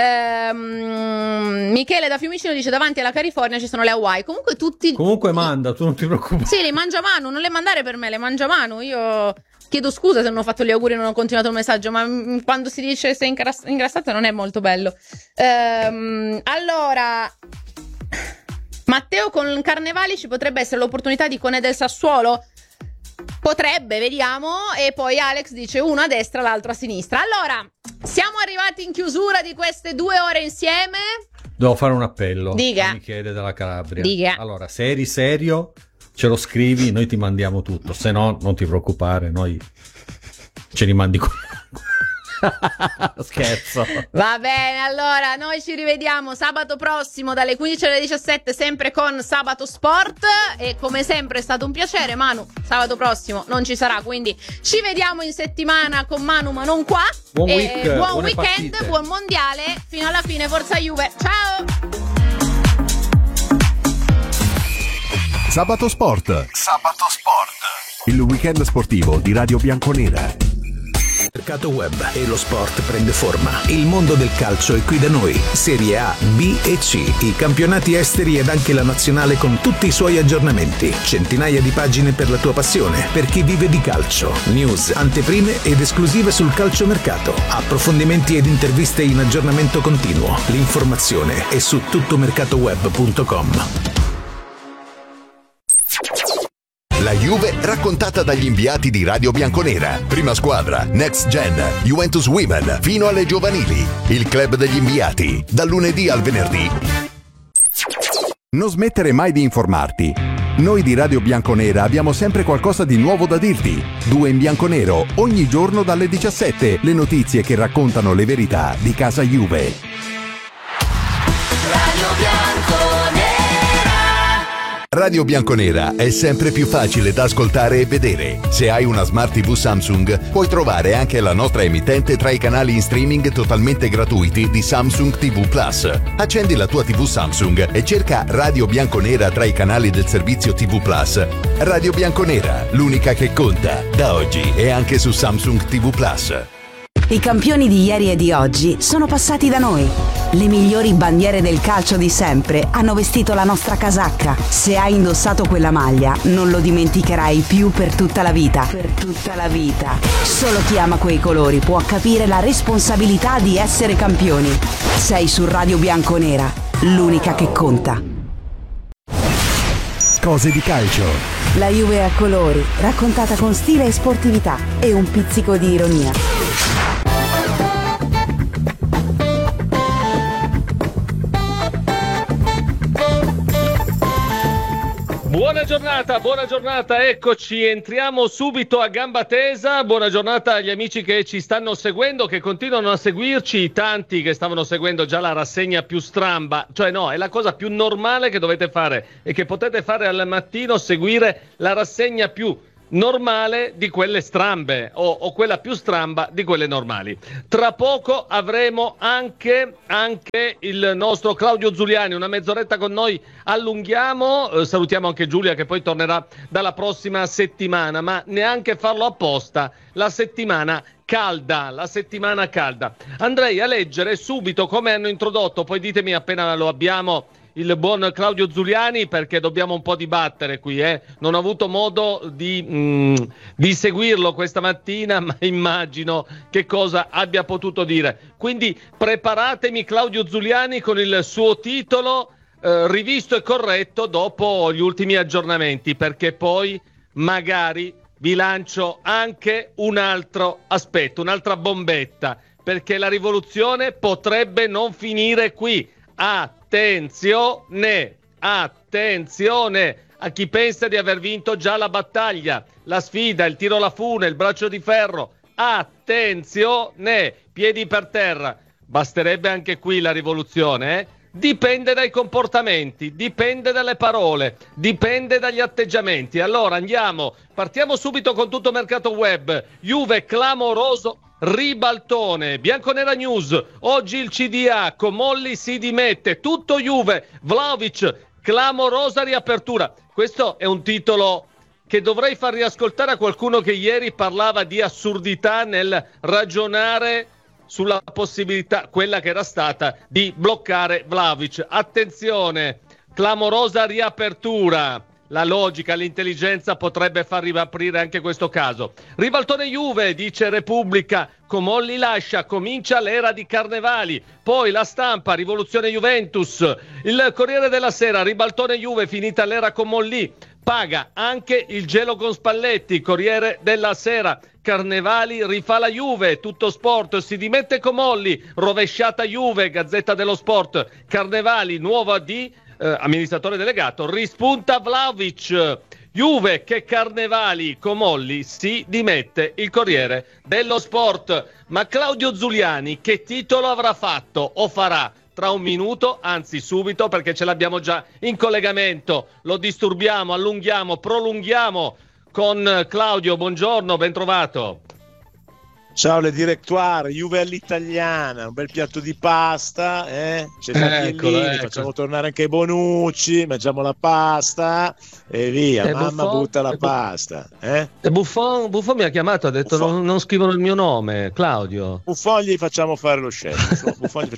Michele da Fiumicino dice: davanti alla California ci sono le Hawaii. Comunque manda, tu non ti preoccupare. Sì, le mangia Manu, non le mandare per me, le mangia Manu. Io chiedo scusa se non ho fatto gli auguri e non ho continuato il messaggio, ma quando si dice sei ingrassata non è molto bello. Allora, Matteo, con Carnevali ci potrebbe essere l'opportunità di Koné del Sassuolo? Potrebbe, vediamo. E poi Alex dice: uno a destra, l'altro a sinistra. Allora, siamo arrivati in chiusura di queste 2 ore insieme. Devo fare un appello. Diga. A Michele della Calabria. Diga. Allora, se eri serio, ce lo scrivi, noi ti mandiamo tutto. Se no, non ti preoccupare, noi ce li mandi con... Scherzo. Va bene, allora noi ci rivediamo sabato prossimo dalle 15 alle 17, sempre con Sabato Sport, e come sempre è stato un piacere. Manu sabato prossimo non ci sarà, quindi ci vediamo in settimana con Manu, ma non qua. Buon weekend, partite. buon mondiale fino alla fine, forza Juve, ciao. Sabato Sport, il weekend sportivo di Radio Bianconera. Il mercato web e lo sport prende forma. Il mondo del calcio è qui da noi. Serie A, B e C, i campionati esteri ed anche la nazionale con tutti i suoi aggiornamenti. Centinaia di pagine per la tua passione, per chi vive di calcio. News, anteprime ed esclusive sul calciomercato. Approfondimenti ed interviste in aggiornamento continuo. L'informazione è su tuttomercatoweb.com. La Juve raccontata dagli inviati di Radio Bianconera. Prima squadra, Next Gen, Juventus Women, fino alle giovanili. Il club degli inviati, dal lunedì al venerdì. Non smettere mai di informarti. Noi di Radio Bianconera abbiamo sempre qualcosa di nuovo da dirti. 2 in bianconero, ogni giorno dalle 17. Le notizie che raccontano le verità di casa Juve. Radio Bianconera. Radio Bianconera è sempre più facile da ascoltare e vedere. Se hai una Smart TV Samsung, puoi trovare anche la nostra emittente tra i canali in streaming totalmente gratuiti di Samsung TV Plus. Accendi la tua TV Samsung e cerca Radio Bianconera tra i canali del servizio TV Plus. Radio Bianconera, l'unica che conta. Da oggi è anche su Samsung TV Plus. I campioni di ieri e di oggi sono passati da noi. Le migliori bandiere del calcio di sempre hanno vestito la nostra casacca. Se hai indossato quella maglia, non lo dimenticherai più per tutta la vita. Per tutta la vita. Solo chi ama quei colori può capire la responsabilità di essere campioni. Sei su Radio Bianconera, l'unica che conta. Cose di calcio. La Juve a colori, raccontata con stile e sportività e un pizzico di ironia. Buona giornata, eccoci, entriamo subito a gamba tesa. Buona giornata agli amici che ci stanno seguendo, che continuano a seguirci, tanti che stavano seguendo già la rassegna più stramba, cioè no, è la cosa più normale che dovete fare e che potete fare al mattino, seguire la rassegna più normale di quelle strambe o quella più stramba di quelle normali. Tra poco avremo anche il nostro Claudio Zuliani, una mezz'oretta con noi, allunghiamo, salutiamo anche Giulia che poi tornerà dalla prossima settimana, ma neanche farlo apposta, la settimana calda. Andrei a leggere subito come hanno introdotto, poi ditemi appena lo abbiamo, il buon Claudio Zuliani, perché dobbiamo un po' dibattere qui, non ho avuto modo di seguirlo questa mattina, ma immagino che cosa abbia potuto dire. Quindi preparatemi Claudio Zuliani con il suo titolo rivisto e corretto dopo gli ultimi aggiornamenti, perché poi magari vi lancio anche un altro aspetto, un'altra bombetta, perché la rivoluzione potrebbe non finire qui. Attenzione a chi pensa di aver vinto già la battaglia, la sfida, il tiro alla fune, il braccio di ferro. Attenzione, piedi per terra. Basterebbe anche qui la rivoluzione, Dipende dai comportamenti, dipende dalle parole, dipende dagli atteggiamenti. Allora partiamo subito con tutto mercato web. Juve clamoroso ribaltone, Bianconera News, oggi il CDA, Comolli si dimette, tutto Juve, Vlahovic, clamorosa riapertura. Questo è un titolo che dovrei far riascoltare a qualcuno che ieri parlava di assurdità nel ragionare sulla possibilità, quella che era stata, di bloccare Vlahovic. Attenzione, clamorosa riapertura. La logica, l'intelligenza potrebbe far riaprire anche questo caso. Ribaltone Juve, dice Repubblica, Comolli lascia, comincia l'era di Carnevali. Poi La Stampa, rivoluzione Juventus. Il Corriere della Sera, ribaltone Juve, finita l'era Comolli. Paga anche il gelo con Spalletti. Corriere della Sera, Carnevali rifà la Juve. Tutto Sport, si dimette Comolli. Rovesciata Juve, Gazzetta dello Sport. Carnevali, nuovo AD, amministratore delegato, rispunta Vlahovic. Juve che Carnevali, Comolli si dimette, il Corriere dello Sport. Ma Claudio Zuliani che titolo avrà fatto o farà? Tra un minuto, anzi subito, perché ce l'abbiamo già in collegamento. Lo disturbiamo, allunghiamo, prolunghiamo con Claudio. Buongiorno, ben trovato. Ciao le direttoire, Juve all'italiana, un bel piatto di pasta, c'è Zapiellini, facciamo tornare anche i Bonucci, mangiamo la pasta e via, mamma Buffon, butta la pasta. E Buffon mi ha chiamato, ha detto non scrivono il mio nome, Claudio. Buffon gli facciamo fare lo chef,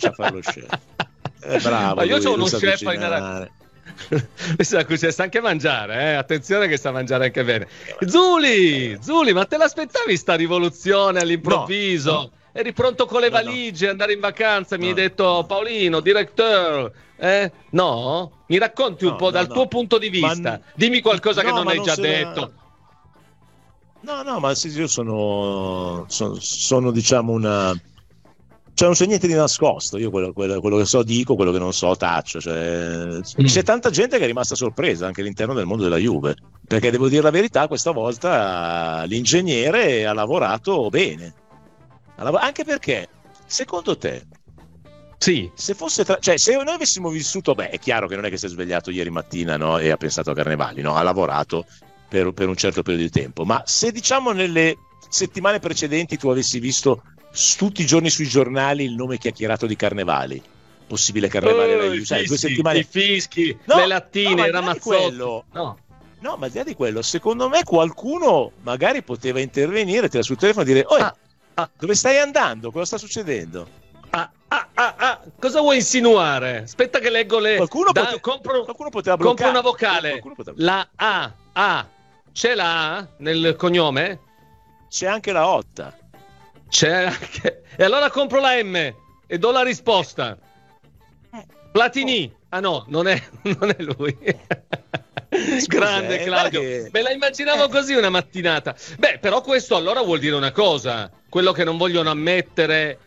bravo. Ma io c'ho uno chef in Arabia. Sta anche a mangiare, attenzione che sa mangiare anche bene. Zuli, ma te l'aspettavi sta rivoluzione all'improvviso? No. Eri pronto con le valigie, andare in vacanza, mi hai detto Paolino, directeur, no? Mi racconti un po' dal tuo punto di vista, dimmi qualcosa che non hai già detto. No, ma sì, io sono diciamo una... Cioè non c'è niente di nascosto, io quello che so dico, quello che non so taccio, c'è tanta gente che è rimasta sorpresa anche all'interno del mondo della Juve, perché devo dire la verità, questa volta l'ingegnere ha lavorato bene, anche perché secondo te sì, se fosse se noi avessimo vissuto, è chiaro che non è che si è svegliato ieri mattina, no, e ha pensato a Carnevali, no, ha lavorato per un certo periodo di tempo, ma se diciamo nelle settimane precedenti tu avessi visto tutti i giorni sui giornali il nome chiacchierato di Carnevali, possibile Carnevali alla Juve, 2 settimane, i fischi, le lattine, i ramazzotti, no, ma al di là di quello, secondo me qualcuno magari poteva intervenire, tira sul telefono e dire dove stai andando, cosa sta succedendo? Cosa vuoi insinuare? Aspetta che leggo le... Qualcuno poteva bloccare. Compro una vocale. La A. C'è la A nel cognome? C'è anche la Otta. C'è anche... E allora compro la M e do la risposta. Platini. No, non è lui. Grande Claudio. Me la immaginavo così una mattinata. Però questo allora vuol dire una cosa. Quello che non vogliono ammettere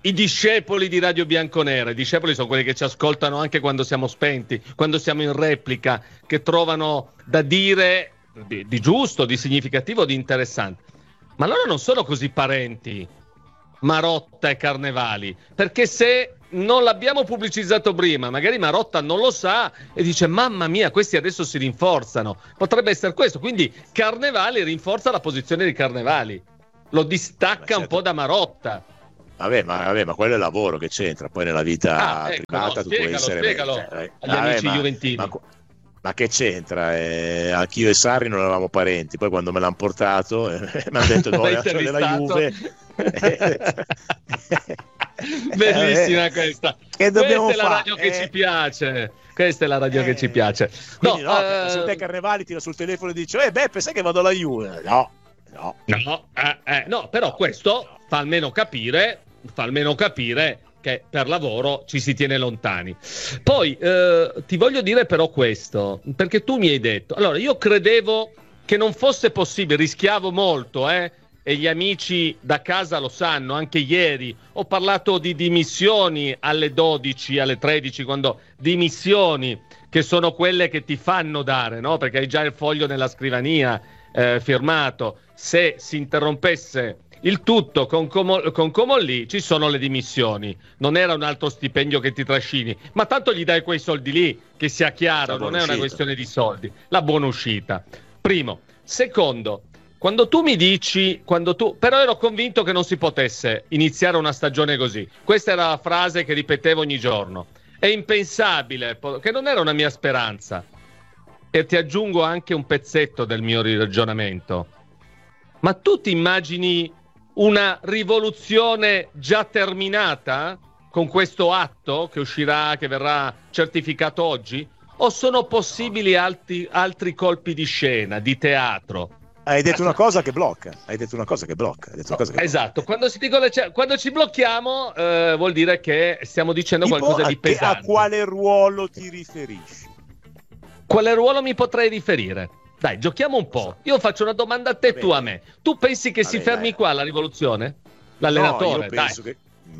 i discepoli di Radio Bianconera. I discepoli sono quelli che ci ascoltano anche quando siamo spenti, quando siamo in replica, che trovano da dire di giusto, di significativo, di interessante. Ma loro non sono così parenti, Marotta e Carnevali, perché se non l'abbiamo pubblicizzato prima, magari Marotta non lo sa e dice mamma mia, questi adesso si rinforzano. Potrebbe essere questo, quindi Carnevali rinforza la posizione di Carnevali, lo distacca un po' da Marotta. Vabbè, ma quello è lavoro, che c'entra poi nella vita privata. Tu puoi essere spiegalo agli amici juventini. Ma che c'entra? Anch'io e Sarri non eravamo parenti, poi quando me l'hanno portato mi hanno detto no, della Juve. Bellissima questa. Che dobbiamo questa è la fare? radio che ci piace. Questa è la radio che ci piace. Quindi se te Carnevali tira sul telefono e dice Beppe, sai che vado alla Juve? No, però questo fa almeno capire che per lavoro ci si tiene lontani. Poi ti voglio dire però questo, perché tu mi hai detto, allora io credevo che non fosse possibile, rischiavo molto, e gli amici da casa lo sanno, anche ieri ho parlato di dimissioni alle 12, alle 13, quando dimissioni che sono quelle che ti fanno dare, no? Perché hai già il foglio nella scrivania firmato. Se si interrompesse il tutto con Comolli ci sono le dimissioni, non era un altro stipendio che ti trascini, ma tanto gli dai quei soldi lì, che sia chiaro, non è una questione di soldi, la buona uscita. Primo. Secondo, quando tu mi dici, però ero convinto che non si potesse iniziare una stagione così, questa era la frase che ripetevo ogni giorno, è impensabile, che non era una mia speranza, e ti aggiungo anche un pezzetto del mio ragionamento. Ma tu ti immagini una rivoluzione già terminata con questo atto che uscirà, che verrà certificato oggi? O sono possibili altri colpi di scena, di teatro? Hai detto una cosa che blocca. Esatto, quando ci blocchiamo vuol dire che stiamo dicendo tipo qualcosa di pesante. A quale ruolo ti riferisci? Quale ruolo mi potrei riferire? Dai, giochiamo un po'. Io faccio una domanda a te e tu a me. Tu pensi che si fermi qua la rivoluzione? L'allenatore? No, io penso che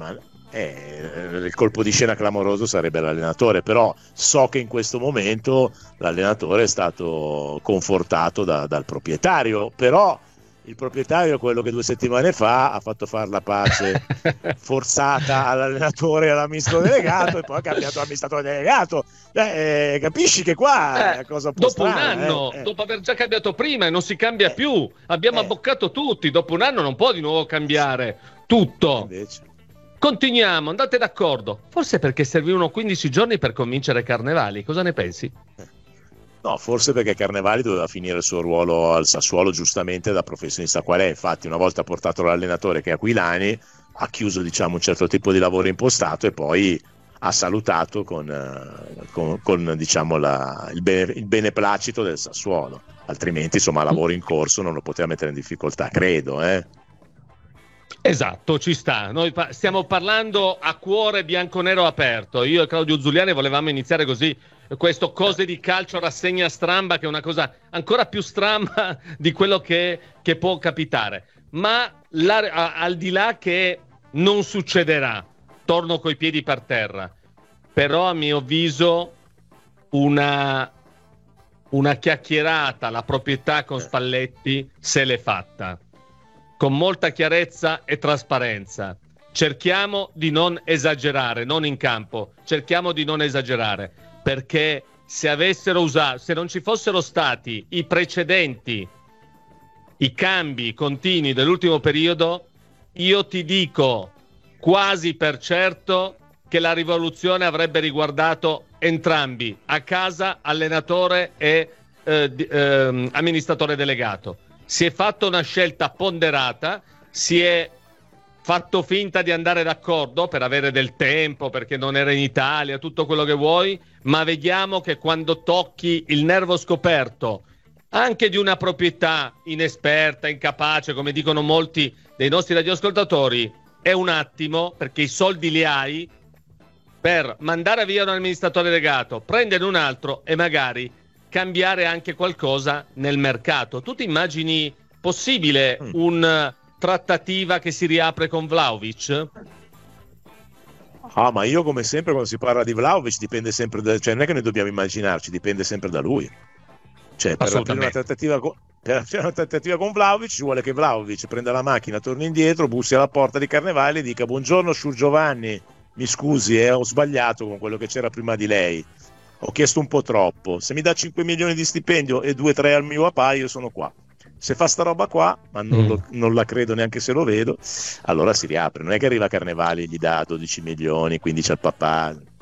il colpo di scena clamoroso sarebbe l'allenatore, però so che in questo momento l'allenatore è stato confortato dal proprietario, però il proprietario, quello che 2 settimane fa ha fatto fare la pace forzata all'allenatore e all'amministratore delegato e poi ha cambiato l'amministratore delegato. Capisci che qua è cosa può dopo un anno, dopo aver già cambiato prima e non si cambia più, abbiamo abboccato tutti, dopo un anno non può di nuovo cambiare tutto. Invece. Continuiamo, andate d'accordo. Forse perché servivano 15 giorni per convincere Carnevali, cosa ne pensi? No, forse perché Carnevali doveva finire il suo ruolo al Sassuolo giustamente da professionista qual è. Infatti una volta portato l'allenatore, che è Aquilani, ha chiuso un certo tipo di lavoro impostato e poi ha salutato con il beneplacito del Sassuolo. Altrimenti lavoro in corso non lo poteva mettere in difficoltà, credo. Esatto, ci sta. Noi stiamo parlando a cuore bianconero aperto. Io e Claudio Zuliani volevamo iniziare così questo Cose di Calcio rassegna stramba, che è una cosa ancora più stramba di quello che può capitare. Ma al di là che non succederà, torno coi piedi per terra, però a mio avviso una chiacchierata alla proprietà con Spalletti se l'è fatta, con molta chiarezza e trasparenza. Cerchiamo di non esagerare, non in campo, cerchiamo di non esagerare, perché se non ci fossero stati i precedenti, i cambi continui dell'ultimo periodo, io ti dico quasi per certo che la rivoluzione avrebbe riguardato entrambi, a casa, allenatore e amministratore delegato. Si è fatta una scelta ponderata, si è fatto finta di andare d'accordo per avere del tempo, perché non era in Italia, tutto quello che vuoi, ma vediamo che quando tocchi il nervo scoperto anche di una proprietà inesperta, incapace, come dicono molti dei nostri radioascoltatori, è un attimo, perché i soldi li hai per mandare via un amministratore delegato, prendere un altro e magari cambiare anche qualcosa nel mercato. Tu ti immagini possibile una trattativa che si riapre con Vlahovic? Ma io come sempre quando si parla di Vlahovic dipende sempre cioè non è che noi dobbiamo immaginarci, dipende sempre da lui. Cioè per aprire una trattativa con Vlahovic ci vuole che Vlahovic prenda la macchina, torni indietro, bussi alla porta di Carnevali e dica: buongiorno Sur Giovanni, mi scusi, ho sbagliato con quello che c'era prima di lei, ho chiesto un po' troppo, se mi dà 5 milioni di stipendio e 2-3 al mio papà io sono qua. Se fa sta roba qua, ma non la credo neanche se lo vedo, allora si riapre. Non è che arriva Carnevali e gli dà 12 milioni, 15 al papà.